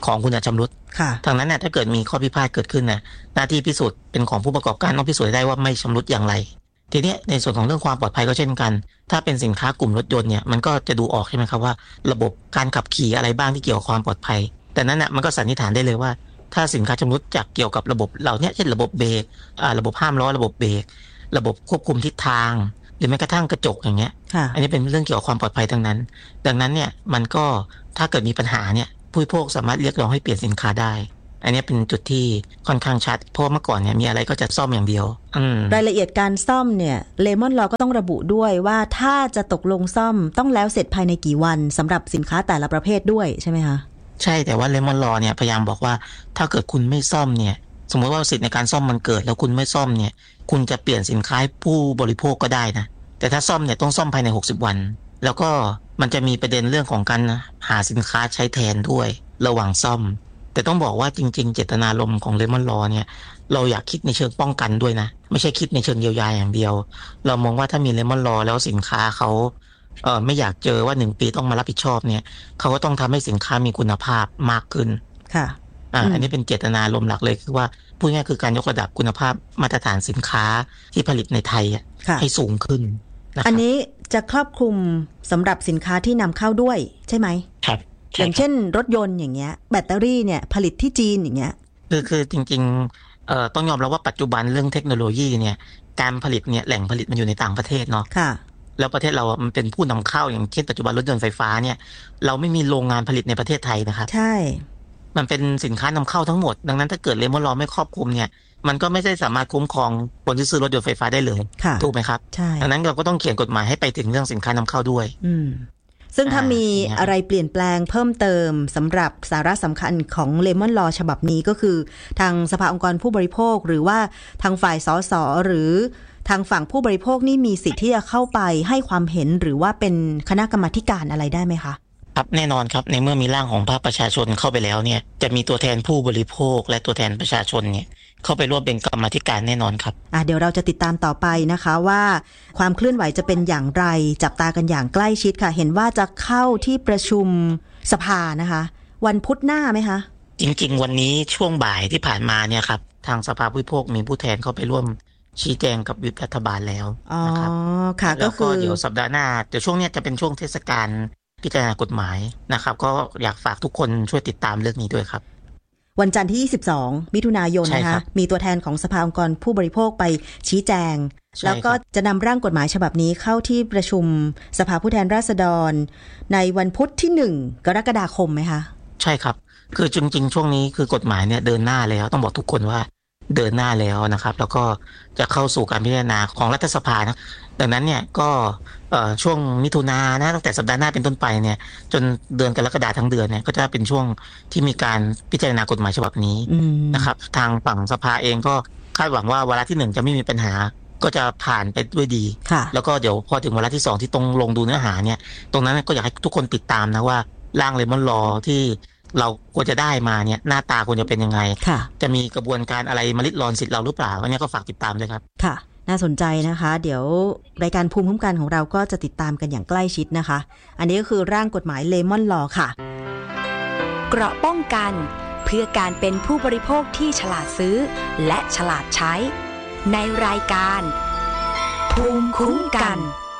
ของคุณชำรุดทางนั้นเนี่ยถ้าเกิดมีข้อพิพาทเกิดขึ้นนะหน้าที่พิสูจน์เป็นของผู้ประกอบการต้องพิสูจน์ได้ว่าไม่ชำรุดอย่างไรทีนี้ในส่วนของเรื่องความปลอดภัยก็เช่นกันถ้าเป็นสินค้ากลุ่มรถยนต์เนี่ยมันก็จะดูออกใช่ไหมครับว่าระบบการขับขี่อะไรบ้างที่เกี่ยวกับความปลอดภัยแต่นั้นน่ะมันก็สันนิษฐานได้เลยว่าถ้าสินค้าชำรุดจากเกี่ยวกับระบบเหล่านี้เช่นระบบเบรกอ่าระบบห้ามล้อระบบเบรกระบบควบคุมทิศทางหรือแม้กระทั่งกระจกอย่างเงี้ยอันนี้เป็นเรื่องเกี่ยวกับความปลอดภัยทั้งนั้นดังนั้นเนี่ยมันก็ถ้าเกิดมีปัญหาเนี่ยผู้บริโภคสามารถเรียกร้องให้เปลี่ยนสินค้าได้อันนี้เป็นจุดที่ค่อนข้างชัดเพราะเมื่อก่อนเนี่ยมีอะไรก็จะซ่อมอย่างเดียวรายละเอียดการซ่อมเนี่ยเลมอนลอก็ต้องระบุด้วยว่าถ้าจะตกลงซ่อมต้องแล้วเสร็จภายในกี่วันสำหรับสินค้าแต่ละประเภทด้วยใช่ไหมคะใช่แต่ว่าเลมอนลอเนี่ยพยายามบอกว่าถ้าเกิดคุณไม่ซ่อมเนี่ยสมมติว่าสิทธิ์ในการซ่อมมันเกิดแล้วคุณไม่ซ่อมเนี่ยคุณจะเปลี่ยนสินค้าผู้บริโภคก็ได้นะแต่ถ้าซ่อมเนี่ยต้องซ่อมภายในหกสิบวันแล้วก็มันจะมีประเด็นเรื่องของการหาสินค้าใช้แทนด้วยระหว่างซ่อมแต่ต้องบอกว่าจริงๆเจตนารมณ์ของเลมอนลอเนี่ยเราอยากคิดในเชิงป้องกันด้วยนะไม่ใช่คิดในเชิงเยียวยาอย่างเดียวเรามองว่าถ้ามีเลมอนลอแล้วสินค้าเขาเออไม่อยากเจอว่าหนึ่งปีต้องมารับผิดชอบเนี่ยเขาก็ต้องทำให้สินค้ามีคุณภาพมากขึ้นค่ะอ่าอันนี้เป็นเจตนารมณ์หลักเลยคือว่าพูดง่ายคือการยกระดับคุณภาพมาตรฐานสินค้าที่ผลิตในไทยให้สูงขึ้นอันนี้จะครอบคลุมสำหรับสินค้าที่นำเข้าด้วยใช่ไหมครับอย่างเช่นรถยนต์อย่างเงี้ยแบตเตอรี่เนี่ยผลิตที่จีนอย่างเงี้ยคือคือจริงๆเอ่อต้องยอมรับว่าปัจจุบันเรื่องเทคโนโลยีเนี่ยการผลิตเนี่ยแหล่งผลิตมันอยู่ในต่างประเทศเนาะค่ะแล้วประเทศเรามันเป็นผู้นำเข้าอย่างเช่นปัจจุบันรถยนต์ไฟฟ้าเนี่ยเราไม่มีโรงงานผลิตในประเทศไทยนะครับใช่มันเป็นสินค้านำเข้าทั้งหมดดังนั้นถ้าเกิดเลมอนลอไม่ครอบคลุมเนี่ยมันก็ไม่ได้สามารถคุ้มครองคนที่ซื้อรถยนต์ไฟฟ้าได้เลยถูกไหมครับใช่ดังนั้นเราก็ต้องเขียนกฎหมายให้ไปถึงเรื่องสินค้านำเข้าด้วยอืมซึ่งถ้ามีอะไรเปลี่ยนแปลงเพิ่มเติมสำหรับสาระสำคัญของเลมอนลอฉบับนี้ก็คือทางสภาองค์กรผู้บริโภคหรือว่าทางฝ่ายสสหรือทางฝั่งผู้บริโภคนี่มีสิทธิ์ที่จะเข้าไปให้ความเห็นหรือว่าเป็นคณะกรรมาธิการอะไรได้ไหมคะครับแน่นอนครับในเมื่อมีร่างของภาคประชาชนเข้าไปแล้วเนี่ยจะมีตัวแทนผู้บริโภคและตัวแทนประชาชนเนี่ยเข้าไปร่วมเป็นกรรมาธิการแน่นอนครับอ่ะเดี๋ยวเราจะติดตามต่อไปนะคะว่าความเคลื่อนไหวจะเป็นอย่างไรจับตากันอย่างใกล้ชิดค่ะเห็นว่าจะเข้าที่ประชุมสภานะคะวันพุธหน้าไหมคะจริงๆวันนี้ช่วงบ่ายที่ผ่านมาเนี่ยครับทางสภาผู้บริโภคมีผู้แทนเข้าไปร่วมชี้แจงกับวิปรัฐบาลแล้วนะครับอ๋อค่ะก็คือเดี๋ยวสัปดาห์หน้าเดี๋ยวช่วงนี้จะเป็นช่วงเทศกาลพิจารณากฎหมายนะครับก็อยากฝากทุกคนช่วยติดตามเรื่องนี้ด้วยครับวันจันทร์ที่ยี่สิบสองมิถุนายนนะคะมีตัวแทนของสภาองค์กรผู้บริโภคไปชี้แจงแล้วก็จะนำร่างกฎหมายฉบับนี้เข้าที่ประชุมสภาผู้แทนราษฎรในวันพุธที่หนึ่งกรกฎาคมไหมคะใช่ครับคือจริงๆช่วงนี้คือกฎหมายเนี่ยเดินหน้าแล้วต้องบอกทุกคนว่าเดินหน้าแล้วนะครับแล้วก็จะเข้าสู่การพิจารณาของรัฐสภานะดังนั้นเนี่ยก็ช่วงมิถุนายนนะตั้งแต่สัปดาห์หน้าเป็นต้นไปเนี่ยจนเดือนกรกฎาคมทั้งเดือนเนี่ยก็จะเป็นช่วงที่มีการพิจารณากฎหมายฉบับนี้นะครับทางฝั่งสภาเองก็คาดหวังว่าวาระที่หนึ่งจะไม่มีปัญหาก็จะผ่านไปด้วยดีแล้วก็เดี๋ยวพอถึงวาระที่สองที่ต้องลงดูเนื้อหาเนี่ยตรงนั้นก็อยากให้ทุกคนติดตามนะว่าร่างเลมอนลอที่เราควรจะได้มาเนี่ยหน้าตาควรจะเป็นยังไงจะมีกระบวนการอะไรมาลิดรอนสิทธิ์เราหรือเปล่าอันนี้ก็ฝากติดตามด้วยครับค่ะน่าสนใจนะคะเดี๋ยวรายการภูมิคุ้มกันของเราก็จะติดตามกันอย่างใกล้ชิดนะคะอันนี้ก็คือร่างกฎหมายเลมอนลอค่ะเกราะป้องกันเพื่อการเป็นผู้บริโภคที่ฉลาดซื้อและฉลาดใช้ในรายการภูมิคุ้มกัน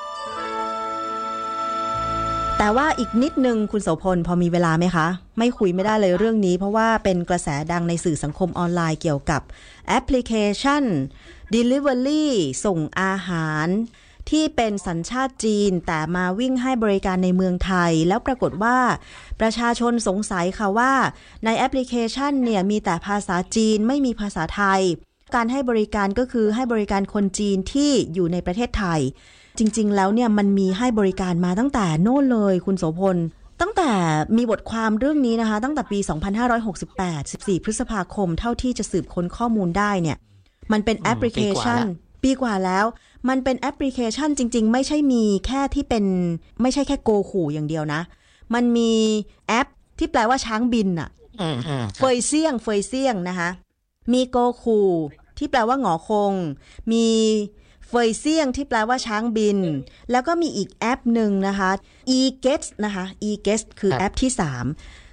แต่ว่าอีกนิดนึงคุณโสพลพอมีเวลาไหมคะไม่คุยไม่ได้เลยเรื่องนี้เพราะว่าเป็นกระแสดังในสื่อสังคมออนไลน์เกี่ยวกับแอปพลิเคชัน Delivery ส่งอาหารที่เป็นสัญชาติจีนแต่มาวิ่งให้บริการในเมืองไทยแล้วปรากฏว่าประชาชนสงสัยค่ะว่าในแอปพลิเคชันเนี่ยมีแต่ภาษาจีนไม่มีภาษาไทยการให้บริการก็คือให้บริการคนจีนที่อยู่ในประเทศไทยจริงๆแล้วเนี่ยมันมีให้บริการมาตั้งแต่โน่นเลยคุณโสพลตั้งแต่มีบทความเรื่องนี้นะคะตั้งแต่ปีสองพันห้าร้อยหกสิบแปด สิบสี่พฤษภาคมเท่าที่จะสืบค้นข้อมูลได้เนี่ยมันเป็นแอปพลิเคชันปีกว่าแล้วมันเป็นแอปพลิเคชันจริงๆไม่ใช่มีแค่ที่เป็นไม่ใช่แค่โกขู่อย่างเดียวนะมันมีแอปที่แปลว่าช้างบินอ่ะเฟยเซี่ยงเฟยเซี่ยงนะคะมีโกขู่ที่แปลว่าหงอคงมีเฟยเซี่ยงที่แปลว่าช้างบินแล้วก็มีอีกแอปหนึ่งนะคะ e-get นะคะ e-get คือแอปที่สาม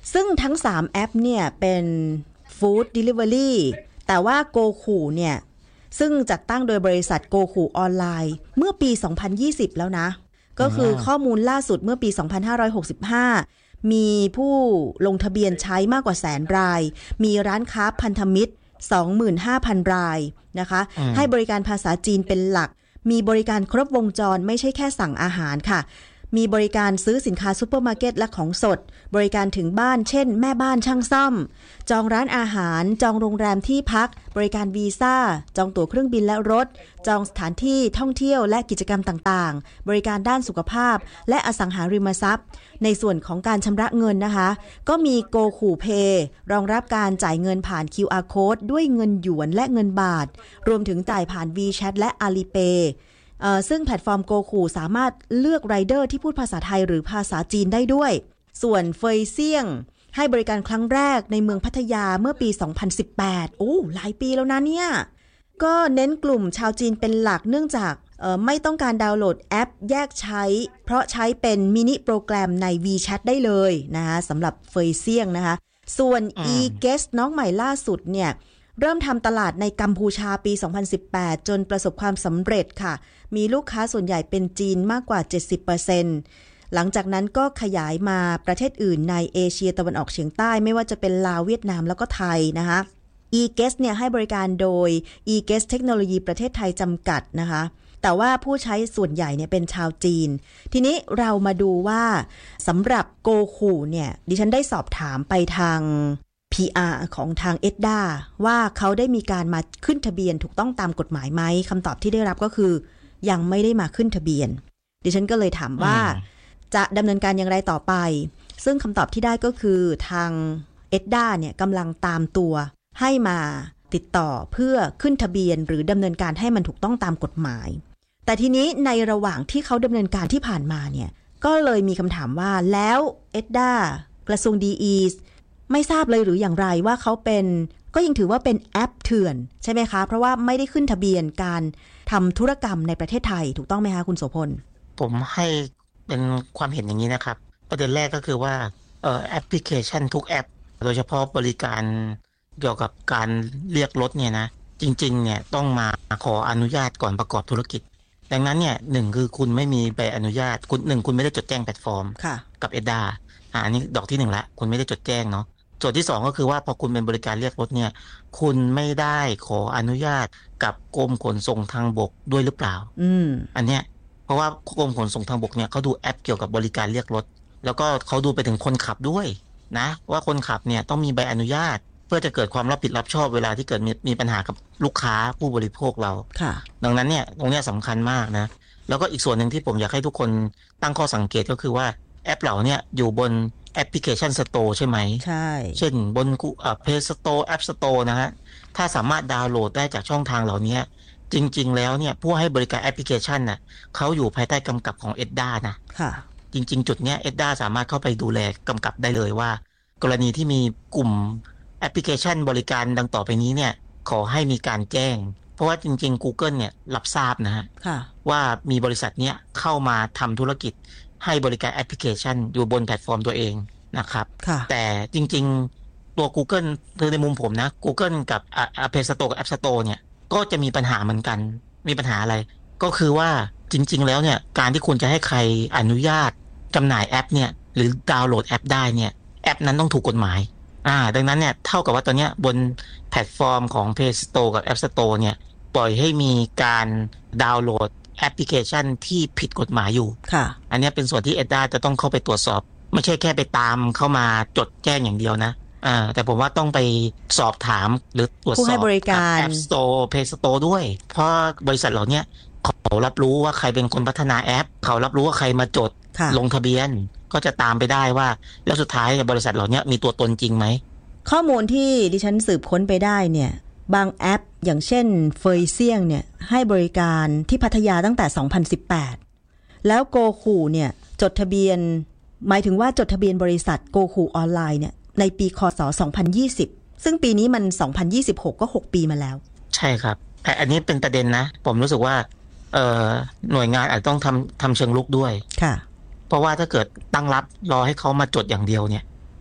ซึ่งทั้งสามแอปเนี่ยเป็นฟู้ดดิลิเวอรี่แต่ว่าโกคูเนี่ยซึ่งจัดตั้งโดยบริษัทโกคูออนไลน์เมื่อปีสองพันยี่สิบแล้วนะก็คือข้อมูลล่าสุดเมื่อปีสองพันห้าร้อยหกสิบห้ามีผู้ลงทะเบียนใช้มากกว่าแสนรายมีร้านค้าพันธมิตร สองหมื่นห้าพัน รายนะคะให้บริการภาษาจีนเป็นหลักมีบริการครบวงจรไม่ใช่แค่สั่งอาหารค่ะมีบริการซื้อสินค้าซูเปอร์มาร์เก็ตและของสดบริการถึงบ้านเช่นแม่บ้านช่างซ่อมจองร้านอาหารจองโรงแรมที่พักบริการวีซ่าจองตั๋วเครื่องบินและรถจองสถานที่ท่องเที่ยวและกิจกรรมต่างๆบริการด้านสุขภาพและอสังหาริมทรัพย์ในส่วนของการชำระเงินนะคะก็มีโกคูเพย์รองรับการจ่ายเงินผ่าน คิว อาร์ Code ด้วยเงินหยวนและเงินบาทรวมถึงจ่ายผ่าน WeChat และ Alipayซึ่งแพลตฟอร์มโกคูสามารถเลือกไรเดอร์ที่พูดภาษาไทยหรือภาษาจีนได้ด้วยส่วนเฟยเซี่ยงให้บริการครั้งแรกในเมืองพัทยาเมื่อปีสองพันสิบแปดโอ้หลายปีแล้วนะเนี่ยก็เน้นกลุ่มชาวจีนเป็นหลักเนื่องจากไม่ต้องการดาวน์โหลดแอปแยกใช้เพราะใช้เป็นมินิโปรแกรมใน WeChat ได้เลยนะคะสำหรับเฟยเซี่ยงนะคะส่วน e-guest น้องใหม่ล่าสุดเนี่ยเริ่มทำตลาดในกัมพูชาปีสองพันสิบแปดจนประสบความสำเร็จค่ะมีลูกค้าส่วนใหญ่เป็นจีนมากกว่า เจ็ดสิบเปอร์เซ็นต์ หลังจากนั้นก็ขยายมาประเทศอื่นในเอเชียตะวันออกเฉียงใต้ไม่ว่าจะเป็นลาวเวียดนามแล้วก็ไทยนะคะ e-guest เนี่ยให้บริการโดย e-guest เทคโนโลยีประเทศไทยจำกัดนะคะแต่ว่าผู้ใช้ส่วนใหญ่เนี่ยเป็นชาวจีนทีนี้เรามาดูว่าสำหรับโกคูเนี่ยดิฉันได้สอบถามไปทางพี อาร์ ของทางเอ็ดด้าว่าเขาได้มีการมาขึ้นทะเบียนถูกต้องตามกฎหมายไหมคำตอบที่ได้รับก็คือยังไม่ได้มาขึ้นทะเบียนดิฉันก็เลยถามว่าจะดำเนินการอย่างไรต่อไปซึ่งคำตอบที่ได้ก็คือทางเอ็ดด้าเนี่ยกำลังตามตัวให้มาติดต่อเพื่อขึ้นทะเบียนหรือดำเนินการให้มันถูกต้องตามกฎหมายแต่ทีนี้ในระหว่างที่เขาดำเนินการที่ผ่านมาเนี่ยก็เลยมีคำถามว่าแล้วเอ็ดด้ากระทรวงดีอีไม่ทราบเลยหรืออย่างไรว่าเขาเป็นก็ยังถือว่าเป็นแอปเถื่อนใช่ไหมคะเพราะว่าไม่ได้ขึ้นทะเบียนการทำธุรกรรมในประเทศไทยถูกต้องไหมคะคุณโสพลผมให้เป็นความเห็นอย่างนี้นะครับประเด็นแรกก็คือว่าเอ่อแอปพลิเคชันทุกแอปโดยเฉพาะบริการเกี่ยวกับการเรียกรถเนี่ยนะจริงๆเนี่ยต้องมาขออนุญาตก่อนประกอบธุรกิจดังนั้นเนี่ยหนึ่งคือคุณไม่มีใบอนุญาตคุณหนึ่งคุณไม่ได้จดแจ้งแพลตฟอร์มกับเอ็ดด้าอ่าอันนี้ดอกที่หนึ่งละคุณไม่ได้จดแจ้งเนาะส่วนที่สองก็คือว่าพอคุณเป็นบริการเรียกรถเนี่ยคุณไม่ได้ขออนุญาตกับกรมขนส่งทางบกด้วยหรือเปล่าอืมอันเนี้ยเพราะว่ากรมขนส่งทางบกเนี่ยเขาดูแอปเกี่ยวกับบริการเรียกรถแล้วก็เขาดูไปถึงคนขับด้วยนะว่าคนขับเนี่ยต้องมีใบอนุญาตเพื่อจะเกิดความรับผิดรับชอบเวลาที่เกิดมีมีปัญหากับลูกค้าผู้บริโภคเราค่ะดังนั้นเนี่ยตรงนี้สำคัญมากนะแล้วก็อีกส่วนหนึ่งที่ผมอยากให้ทุกคนตั้งข้อสังเกตก็คือว่าแอปเหล่านี้อยู่บนแอปพลิเคชันสโตร์ใช่ไหมใช่เช่นบนอ่า Play Store App Store นะฮะถ้าสามารถดาวน์โหลดได้จากช่องทางเหล่านี้จริงๆแล้วเนี่ยผู้ให้บริการแอปพลิเคชันน่ะเขาอยู่ภายใต้กำกับของ เอ็ดด้า นะค่ะจริงๆจุดเนี้ย เอ็ดด้า สามารถเข้าไปดูแลกำกับได้เลยว่ากรณีที่มีกลุ่มแอปพลิเคชันบริการดังต่อไปนี้เนี่ยขอให้มีการแจ้งเพราะว่าจริงๆ Google เนี่ยรับทราบนะฮะว่ามีบริษัทเนี้ยเข้ามาทำธุรกิจให้บริการแอปพลิเคชันอยู่บนแพลตฟอร์มตัวเองนะครับแต่จริงๆตัว Google คือในมุมผมนะ Google กับอ่า Play Store กับ App Store เนี่ยก็จะมีปัญหาเหมือนกันมีปัญหาอะไรก็คือว่าจริงๆแล้วเนี่ยการที่คุณจะให้ใครอนุญาตจำหน่ายแอปเนี่ยหรือดาวน์โหลดแอปได้เนี่ยแอปนั้นต้องถูกกฎหมายอ่าดังนั้นเนี่ยเท่ากับว่าตอนนี้บนแพลตฟอร์มของ Play Store กับ App Store เนี่ยปล่อยให้มีการดาวน์โหลดแอปพลิเคชันที่ผิดกฎหมายอยู่ค่ะอันนี้เป็นส่วนที่ เอ็ดด้า จะต้องเข้าไปตรวจสอบไม่ใช่แค่ไปตามเข้ามาจดแจ้งอย่างเดียวนะอ่าแต่ผมว่าต้องไปสอบถามหรือตรวจสอบผู้ให้บริการ App Store Play Store ด้วยเพราะบริษัทเหล่านี้เขารับรู้ว่าใครเป็นคนพัฒนาแอปเขารับรู้ว่าใครมาจดลงทะเบียนก็จะตามไปได้ว่าแล้วสุดท้ายบริษัทเหล่านี้มีตัวตนจริงไหมข้อมูลที่ดิฉันสืบค้นไปได้เนี่ยบางแอปอย่างเช่นเฟยเซี่ยงเนี่ยให้บริการที่พัทยาตั้งแต่สองพันสิบแปดแล้วโกคูเนี่ยจดทะเบียนหมายถึงว่าจดทะเบียนบริษัทโกคูออนไลน์เนี่ยในปีคศสองพันยี่สิบซึ่งปีนี้มันสองพันยี่สิบหกก็หกปีมาแล้วใช่ครับแต่อันนี้เป็นประเด็นนะผมรู้สึกว่าเอ่อหน่วยงานอาจต้องทำทำเชิงลุกด้วยค่ะเพราะว่าถ้าเกิดตั้งรับรอให้เขามาจดอย่างเดียวเนี่ย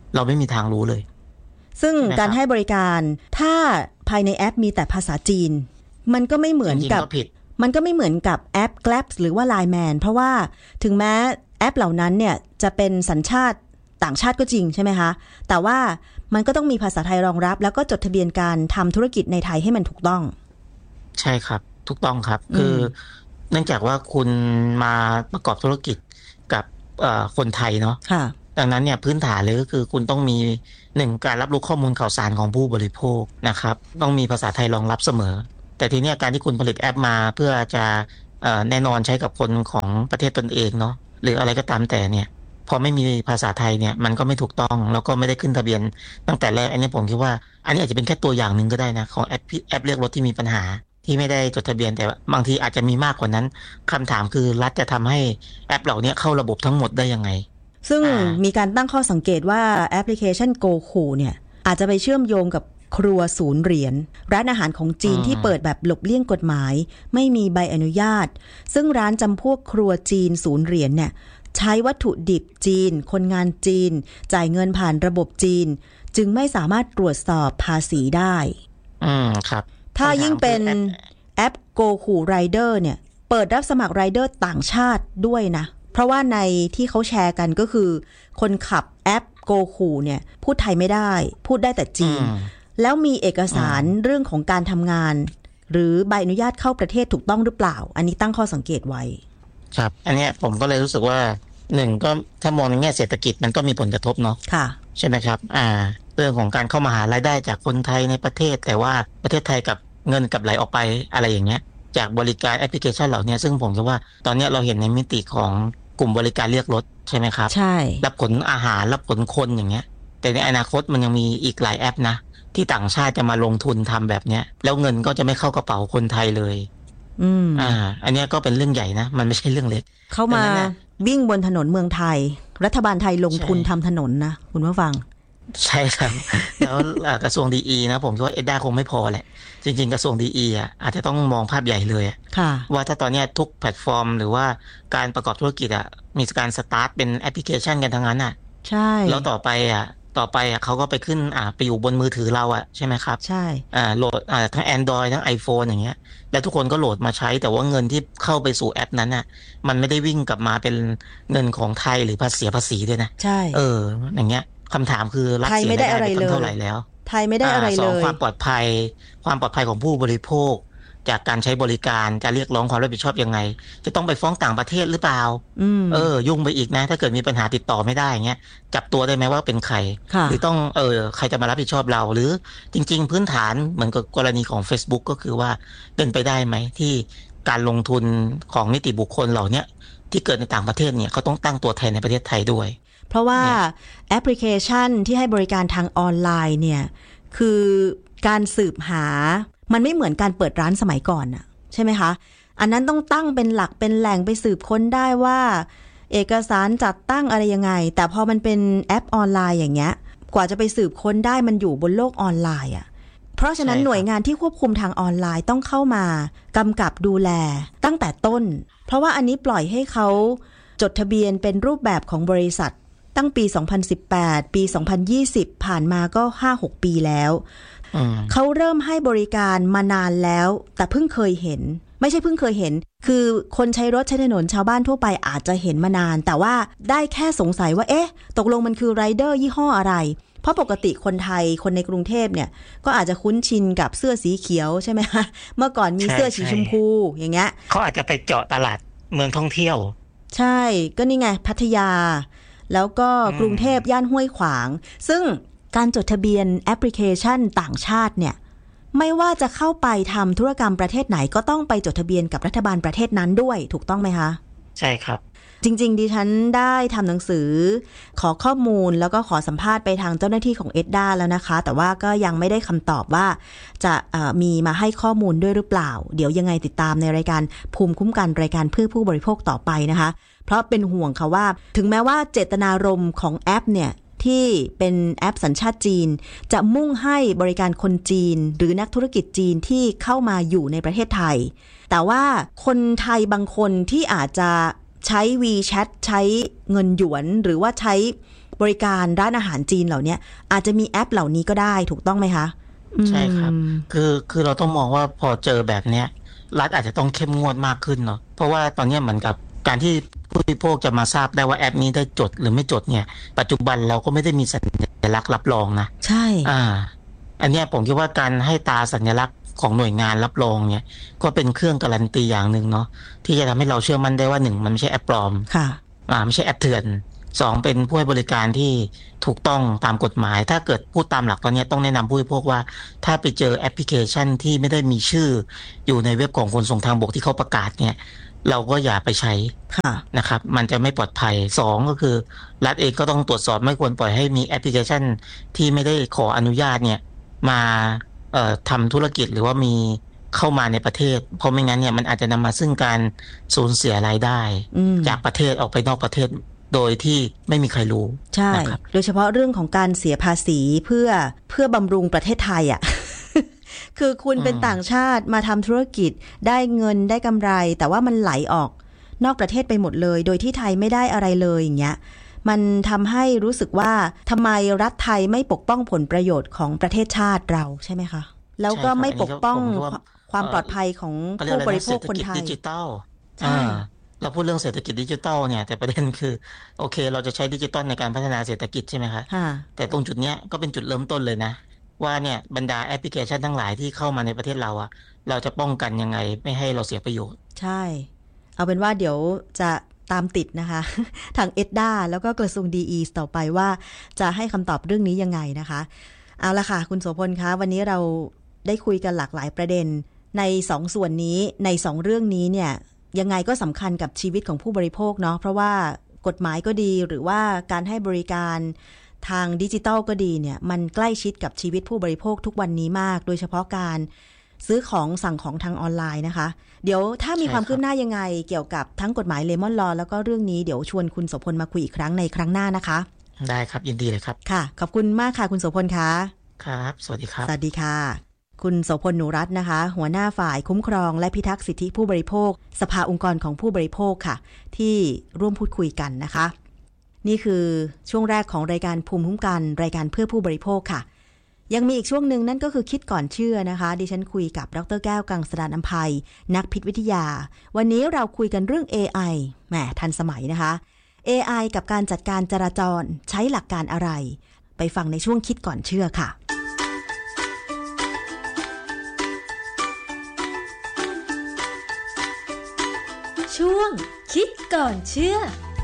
เราไม่มีทางรู้เลยซึ่งการให้บริการถ้าภายในแอปมีแต่ภาษาจีนมันก็ไม่เหมือนกับมันก็ไม่เหมือนกับแอป Grab หรือว่า ไลน์ แมน เพราะว่าถึงแม้แอปเหล่านั้นเนี่ยจะเป็นสัญชาติต่างชาติก็จริงใช่ไหมคะแต่ว่ามันก็ต้องมีภาษาไทยรองรับแล้วก็จดทะเบียนการทำธุรกิจในไทยให้มันถูกต้องใช่ครับถูกต้องครับคือเนื่องจากว่าคุณมาประกอบธุรกิจกับคนไทยเนาะดังนั้นเนี่ยพื้นฐานเลยก็คือคุณต้องมีหนึ่งการรับรู้ข้อมูลข่าวสารของผู้บริโภคนะครับต้องมีภาษาไทยรองรับเสมอแต่ทีนี้การที่คุณผลิตแอปมาเพื่อจะแน่นอนใช้กับคนของประเทศตนเองเนาะหรืออะไรก็ตามแต่เนี่ยพอไม่มีภาษาไทยเนี่ยมันก็ไม่ถูกต้องแล้วก็ไม่ได้ขึ้นทะเบียนตั้งแต่แรกอันนี้ผมคิดว่าอันนี้อาจจะเป็นแค่ตัวอย่างหนึ่งก็ได้นะของแอปแอปเรียกรถที่มีปัญหาที่ไม่ได้จดทะเบียนแต่บางทีอาจจะมีมากกว่านั้นคำถามคือรัฐจะทำให้แอปเหล่านี้เข้าระบบทั้งหมดได้ยังไงซึ่งมีการตั้งข้อสังเกตว่าแอปพลิเคชันโกคูเนี่ยอาจจะไปเชื่อมโยงกับครัวศูนย์เหรียญร้านอาหารของจีนที่เปิดแบบหลบเลี่ยงกฎหมายไม่มีใบอนุญาตซึ่งร้านจำพวกครัวจีนศูนย์เหรียญเนี่ยใช้วัตถุดิบจีนคนงานจีนจ่ายเงินผ่านระบบจีนจึงไม่สามารถตรวจสอบภาษีได้อืมครับถ้ายิ่งเป็นแอปโกคูไรเดอร์เนี่ยเปิดรับสมัครไรเดอร์ต่างชาติด้วยนะเพราะว่าในที่เขาแชร์กันก็คือคนขับแอปโกคูเนี่ยพูดไทยไม่ได้พูดได้แต่จีนแล้วมีเอกสารเรื่องของการทำงานหรือใบอนุญาตเข้าประเทศถูกต้องหรือเปล่าอันนี้ตั้งข้อสังเกตไว้ครับอันนี้ผมก็เลยรู้สึกว่าหนึ่งก็ถ้ามองในแง่เศรษฐกิจมันก็มีผลกระทบเนาะค่ะใช่ไหมครับอ่าเรื่องของการเข้ามาหารายได้จากคนไทยในประเทศแต่ว่าประเทศไทยกับเงินกับไหลออกไปอะไรอย่างเงี้ยจากบริการแอปพลิเคชันเหล่านี้ซึ่งผมคิดว่าตอนนี้เราเห็นในมิติของกลุ่มบริการเรียกรถใช่ไหมครับใช่รับขนอาหารรับขนคนอย่างเงี้ยแต่ในอนาคตมันยังมีอีกหลายแอปนะที่ต่างชาติจะมาลงทุนทำแบบเนี้ยแล้วเงินก็จะไม่เข้ากระเป๋าคนไทยเลยอืมอ่าอันนี้ก็เป็นเรื่องใหญ่นะมันไม่ใช่เรื่องเล็กเข้ามาวิ่งบนถนนเมืองไทยรัฐบาลไทยลงทุนทำถนนนะคุณผู้ฟังใช่ครับแล้วกระทรวงดีอีนะผมคิดว่าเอ็ดด้าคงไม่พอแหละจริงๆกระทรวงดีอีอ่ะอาจจะต้องมองภาพใหญ่เลยว่าถ้าตอนนี้ทุกแพลตฟอร์มหรือว่าการประกอบธุรกิจอ่ะมีการสตาร์ทเป็นแอปพลิเคชันกันทั้งนั้นอ่ะใช่แล้วต่อไปอ่ะต่อไปอ่ะเขาก็ไปขึ้นอ่าไปอยู่บนมือถือเราอ่ะใช่ไหมครับใช่อ่าโหลดอ่าทั้ง Android ทั้ง iPhone อย่างเงี้ยแล้วทุกคนก็โหลดมาใช้แต่ว่าเงินที่เข้าไปสู่แอปนั้นน่ะมันไม่ได้วิ่งกลับมาเป็นเงินของไทยหรือภาษีภาษีด้วยนะใช่เอออย่างเงี้ยคำถามคือรัฐเสียได้อะไรเท่าไหร่แล้วไทยไม่ได้อะไรเลยสองความปลอดภัยความปลอดภัยของผู้บริโภคจากการใช้บริการจะเรียกร้องความรับผิดชอบยังไงจะต้องไปฟ้องต่างประเทศหรือเปล่าเออยุ่งไปอีกนะถ้าเกิดมีปัญหาติดต่อไม่ได้เงี้ยจับตัวได้ไหมว่าเป็นใครหรือต้องเออใครจะมารับผิดชอบเราหรือจริงๆพื้นฐานเหมือนกับกรณีของ Facebook ก็คือว่าเป็นไปได้ไหมที่การลงทุนของนิติบุคคลเหล่านี้ที่เกิดในต่างประเทศเนี่ยเขาต้องตั้งตัวแทนในประเทศไทยด้วยเพราะว่าแอปพลิเคชันที่ให้บริการทางออนไลน์เนี่ยคือการสืบหามันไม่เหมือนการเปิดร้านสมัยก่อนน่ะใช่ไหมคะอันนั้นต้องตั้งเป็นหลักเป็นแหล่งไปสืบค้นได้ว่าเอกสารจัดตั้งอะไรยังไงแต่พอมันเป็นแอปออนไลน์อย่างเงี้ยกว่าจะไปสืบค้นได้มันอยู่บนโลกออนไลน์อ่ะเพราะฉะนั้นหน่วยงานที่ควบคุมทางออนไลน์ต้องเข้ามากำกับดูแลตั้งแต่ต้นเพราะว่าอันนี้ปล่อยให้เขาจดทะเบียนเป็นรูปแบบของบริษัทตั้งปีสองพันสิบแปดปีสองพันยี่สิบผ่านมาก็ ห้าหก ปีแล้วเขาเริ่มให้บริการมานานแล้วแต่เพิ่งเคยเห็นไม่ใช่เพิ่งเคยเห็นคือคนใช้รถใช้ถนนชาวบ้านทั่วไปอาจจะเห็นมานานแต่ว่าได้แค่สงสัยว่าเอ๊ะตกลงมันคือไรเดอร์ยี่ห้ออะไรเพราะปกติคนไทยคนในกรุงเทพเนี่ยก็อาจจะคุ้นชินกับเสื้อสีเขียวใช่ไหมคะเมื่อก่อนมีเสื้อสีชมพูอย่างเงี้ยเขาอาจจะไปเจาะตลาดเมืองท่องเที่ยวใช่ก็นี่ไงพัทยาแล้วก็กรุงเทพย่านห้วยขวางซึ่งการจดทะเบียนแอปพลิเคชันต่างชาติเนี่ยไม่ว่าจะเข้าไปทำธุรกรรมประเทศไหนก็ต้องไปจดทะเบียนกับรัฐบาลประเทศนั้นด้วยถูกต้องไหมคะใช่ครับจริงๆดิฉันได้ทำหนังสือขอข้อมูลแล้วก็ขอสัมภาษณ์ไปทางเจ้าหน้าที่ของเอ็ดด้าแล้วนะคะแต่ว่าก็ยังไม่ได้คำตอบว่าจะมีมาให้ข้อมูลด้วยหรือเปล่าเดี๋ยวยังไงติดตามในรายการภูมิคุ้มกันรายการเพื่อผู้บริโภคต่อไปนะคะเพราะเป็นห่วงค่ะว่าถึงแม้ว่าเจตนารมณ์ของแอปเนี่ยที่เป็นแอปสัญชาติจีนจะมุ่งให้บริการคนจีนหรือนักธุรกิจจีนที่เข้ามาอยู่ในประเทศไทยแต่ว่าคนไทยบางคนที่อาจจะใช้ WeChat ใช้เงินหยวนหรือว่าใช้บริการร้านอาหารจีนเหล่านี้อาจจะมีแอปเหล่านี้ก็ได้ถูกต้องไหมคะใช่ครับคือคือเราต้องมองว่าพอเจอแบบเนี้ยรัฐอาจจะต้องเข้มงวดมากขึ้นเนาะเพราะว่าตอนนี้เหมือนกับการที่ผู้บริโภคจะมาทราบได้ว่าแอปนี้ได้จดหรือไม่จดเนี่ยปัจจุบันเราก็ไม่ได้มีสัญลักษณ์รับรองนะใช่อ่าอันนี้ผมคิดว่าการให้ตาสัญลักษณ์ของหน่วยงานรับรองเนี่ยก็เป็นเครื่องการันตีอย่างหนึ่งเนาะที่จะทำให้เราเชื่อมั่นได้ว่าหนึ่งมันไม่ใช่แอปปลอมค่ะอ่าไม่ใช่แอปเถื่อนสองเป็นผู้ให้บริการที่ถูกต้องตามกฎหมายถ้าเกิดพูดตามหลักตอนนี้ต้องแนะนำผู้บริโภคว่าถ้าไปเจอแอปพลิเคชันที่ไม่ได้มีชื่ออยู่ในเว็บของขนส่งทางบกที่เขาประกาศเนี่ยเราก็อย่าไปใช้นะครับมันจะไม่ปลอดภัยสองก็คือรัฐเองก็ต้องตรวจสอบไม่ควรปล่อยให้มีแอปพลิเคชันที่ไม่ได้ขออนุญาตเนี่ยมาเอ่อทำธุรกิจหรือว่ามีเข้ามาในประเทศเพราะไม่งั้นเนี่ยมันอาจจะนำมาซึ่งการสูญเสียรายได้จากประเทศออกไปนอกประเทศโดยที่ไม่มีใครรู้ใช่โดยเฉพาะเรื่องของการเสียภาษีเพื่อเพื่อบำรุงประเทศไทยอ่ะ คือคุณเป็นต่างชาติมาทำธุรกิจได้เงินได้กำไรแต่ว่ามันไหลออกนอกประเทศไปหมดเลยโดยที่ไทยไม่ได้อะไรเลยอย่างเงี้ยมันทำให้รู้สึกว่าทำไมรัฐไทยไม่ปกป้องผลประโยชน์ของประเทศชาติเราใช่ไหมคะแล้วก็ไม่ปกป้องความปลอดภัยของผู้บริโภคคนไทยดิจิตอลใช่เราพูดเรื่องเศรษฐกิจดิจิตอลเนี่ยแต่ประเด็นคือโอเคเราจะใช้ดิจิตอลในการพัฒนาเศรษฐกิจใช่ไหมคะแต่ตรงจุดเนี้ยก็เป็นจุดเริ่มต้นเลยนะว่าเนี่ยบรรดาแอปพลิเคชันทั้งหลายที่เข้ามาในประเทศเราอะเราจะป้องกันยังไงไม่ให้เราเสียประโยชน์ใช่เอาเป็นว่าเดี๋ยวจะตามติดนะคะทางเอ็ดด้าแล้วก็กระทรวงดีอีต่อไปว่าจะให้คำตอบเรื่องนี้ยังไงนะคะเอาละค่ะคุณโสพลคะวันนี้เราได้คุยกันหลากหลายประเด็นในสองส่วนนี้ในสองเรื่องนี้เนี่ยยังไงก็สำคัญกับชีวิตของผู้บริโภคเนาะเพราะว่ากฎหมายก็ดีหรือว่าการให้บริการทางดิจิทัลก็ดีเนี่ยมันใกล้ชิดกับชีวิตผู้บริโภคทุกวันนี้มากโดยเฉพาะการซื้อของสั่งของทางออนไลน์นะคะเดี๋ยวถ้ามีความคืบหน้ายังไงเกี่ยวกับทั้งกฎหมายเลมอนลอแล้วก็เรื่องนี้เดี๋ยวชวนคุณโสพลมาคุยอีกครั้งในครั้งหน้านะคะได้ครับยินดีเลยครับค่ะขอบคุณมากค่ะคุณโสพลคะครับสวัสดีครับสวัสดีค่ะคุณโสพลหนูรัตน์นะคะหัวหน้าฝ่ายคุ้มครองและพิทักษ์สิทธิผู้บริโภคสภาองค์กรของผู้บริโภคค่ะที่ร่วมพูดคุยกันนะคะนี่คือช่วงแรกของรายการภูมิคุ้มกันรายการเพื่อผู้บริโภคค่ะยังมีอีกช่วงหนึ่งนั่นก็คือคิดก่อนเชื่อนะคะดิฉันคุยกับดร.แก้วกังสดาลอำไพนักพิษวิทยาวันนี้เราคุยกันเรื่อง เอ ไอ แหมทันสมัยนะคะ เอ ไอ กับการจัดการจราจรใช้หลักการอะไรไปฟังในช่วงคิดก่อนเชื่อค่ะช่วงคิดก่อนเชื่อ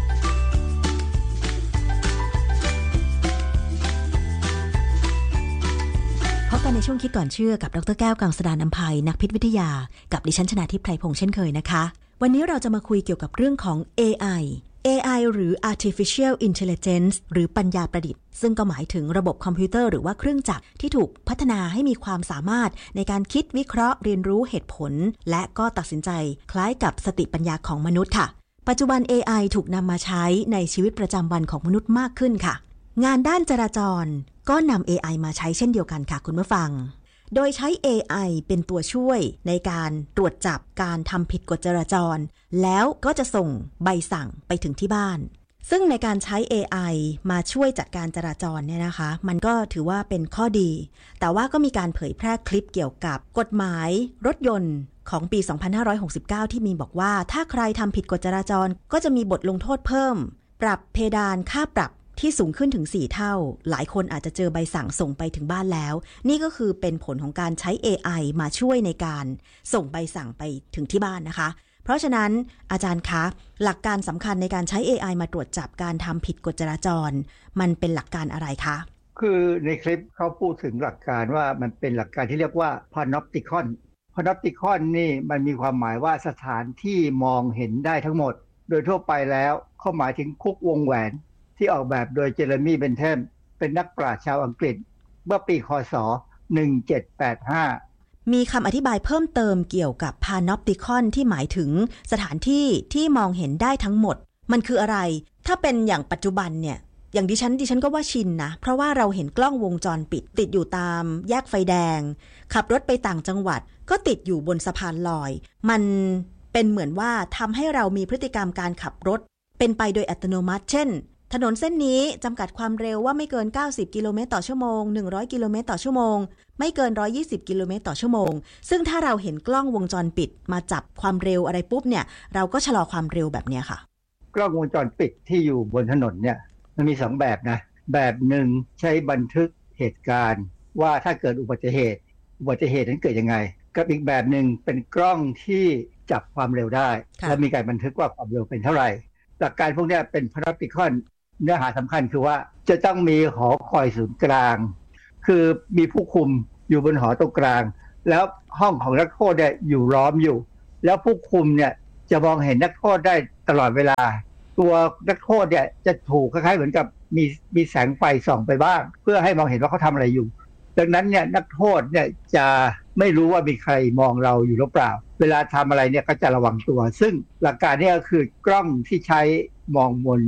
พบกันในช่วงคิดก่อนเชื่อกับดร.แก้วกังสดาลอำไพนักพิษวิทยากับดิฉันชนาทิพย์ไพรพงษ์เช่นเคยนะคะวันนี้เราจะมาคุยเกี่ยวกับเรื่องของ เอ ไอ เอ ไอ หรือ Artificial Intelligence หรือปัญญาประดิษฐ์ซึ่งก็หมายถึงระบบคอมพิวเตอร์หรือว่าเครื่องจักรที่ถูกพัฒนาให้มีความสามารถในการคิดวิเคราะห์เรียนรู้เหตุผลและก็ตัดสินใจคล้ายกับสติปัญญาของมนุษย์ค่ะปัจจุบัน เอ ไอ ถูกนำมาใช้ในชีวิตประจำวันของมนุษย์มากขึ้นค่ะงานด้านจราจรก็นำ เอ ไอ มาใช้เช่นเดียวกันค่ะคุณผู้ฟังโดยใช้ เอ ไอ เป็นตัวช่วยในการตรวจจับการทำผิดกฎจราจรแล้วก็จะส่งใบสั่งไปถึงที่บ้านซึ่งในการใช้ เอ ไอ มาช่วยจัดการจราจรเนี่ยนะคะมันก็ถือว่าเป็นข้อดีแต่ว่าก็มีการเผยแพร่คลิปเกี่ยวกับกฎหมายรถยนต์ของปีสองพันห้าร้อยหกสิบเก้าที่มีบอกว่าถ้าใครทำผิดกฎจราจรก็จะมีบทลงโทษเพิ่มปรับเพดานค่าปรับที่สูงขึ้นถึงสี่เท่าหลายคนอาจจะเจอใบสั่งส่งไปถึงบ้านแล้วนี่ก็คือเป็นผลของการใช้ เอ ไอ มาช่วยในการส่งใบสั่งไปถึงที่บ้านนะคะเพราะฉะนั้นอาจารย์คะหลักการสำคัญในการใช้ เอ ไอ มาตรวจจับการทำผิดกฎจราจรมันเป็นหลักการอะไรคะคือในคลิปเขาพูดถึงหลักการว่ามันเป็นหลักการที่เรียกว่า panopticon panopticon นี่มันมีความหมายว่าสถานที่มองเห็นได้ทั้งหมดโดยทั่วไปแล้วเขาหมายถึงคุกวงแหวนที่ออกแบบโดยเจเรมี่เบนเทมเป็นนักปราชญ์ชาวอังกฤษเมื่อปีค.ศ. หนึ่งเจ็ดแปดห้ามีคำอธิบายเพิ่มเติมเกี่ยวกับ Panopticon ที่หมายถึงสถานที่ที่มองเห็นได้ทั้งหมดมันคืออะไรถ้าเป็นอย่างปัจจุบันเนี่ยอย่างดิฉันดิฉันก็ว่าชินนะเพราะว่าเราเห็นกล้องวงจรปิดติดอยู่ตามแยกไฟแดงขับรถไปต่างจังหวัดก็ติดอยู่บนสะพานลอยมันเป็นเหมือนว่าทำให้เรามีพฤติกรรมการขับรถเป็นไปโดยอัตโนมัติเช่นถถนนเส้นนี้จำกัดความเร็วว่าไม่เกินเก้าสิบกิโลเมตรต่อชั่วโมงหนึ่งร้อยกิโลเมตรต่อชั่วโมงไม่เกินหนึ่งร้อยยี่สิบกิโลเมตรต่อชั่วโมงซึ่งถ้าเราเห็นกล้องวงจรปิดมาจับความเร็วอะไรปุ๊บเนี่ยเราก็ชะลอความเร็วแบบเนี้ยค่ะกล้องวงจรปิดที่อยู่บนถนนเนี่ยมันมีสองแบบนะแบบหนึ่งใช้บันทึกเหตุการณ์ว่าถ้าเกิดอุบัติเหตุอุบัติเหตุนั้นเกิดยังไงกับอีกแบบหนึ่งเป็นกล้องที่จับความเร็วได้และมีการบันทึกว่าความเร็วเป็นเท่าไหร่หลักการพวกนี้เป็นพาราติคอนเนื้อหาสำคัญคือว่าจะต้องมีหอคอยศูนย์กลางคือมีผู้คุมอยู่บนหอตรงกลางแล้วห้องของนักโทษเนี่ยอยู่ล้อมอยู่แล้วผู้คุมเนี่ยจะมองเห็นนักโทษได้ตลอดเวลาตัวนักโทษเนี่ยจะถูกคล้ายๆเหมือนกับมีมีแสงไฟส่องไปบ้างเพื่อให้มองเห็นว่าเขาทำอะไรอยู่ดังนั้นเนี่ยนักโทษเนี่ยจะไม่รู้ว่ามีใครมองเราอยู่หรือเปล่าเวลาทำอะไรเนี่ยก็จะระวังตัวซึ่งหลักการนี้ก็คือกล้องที่ใช้มองบน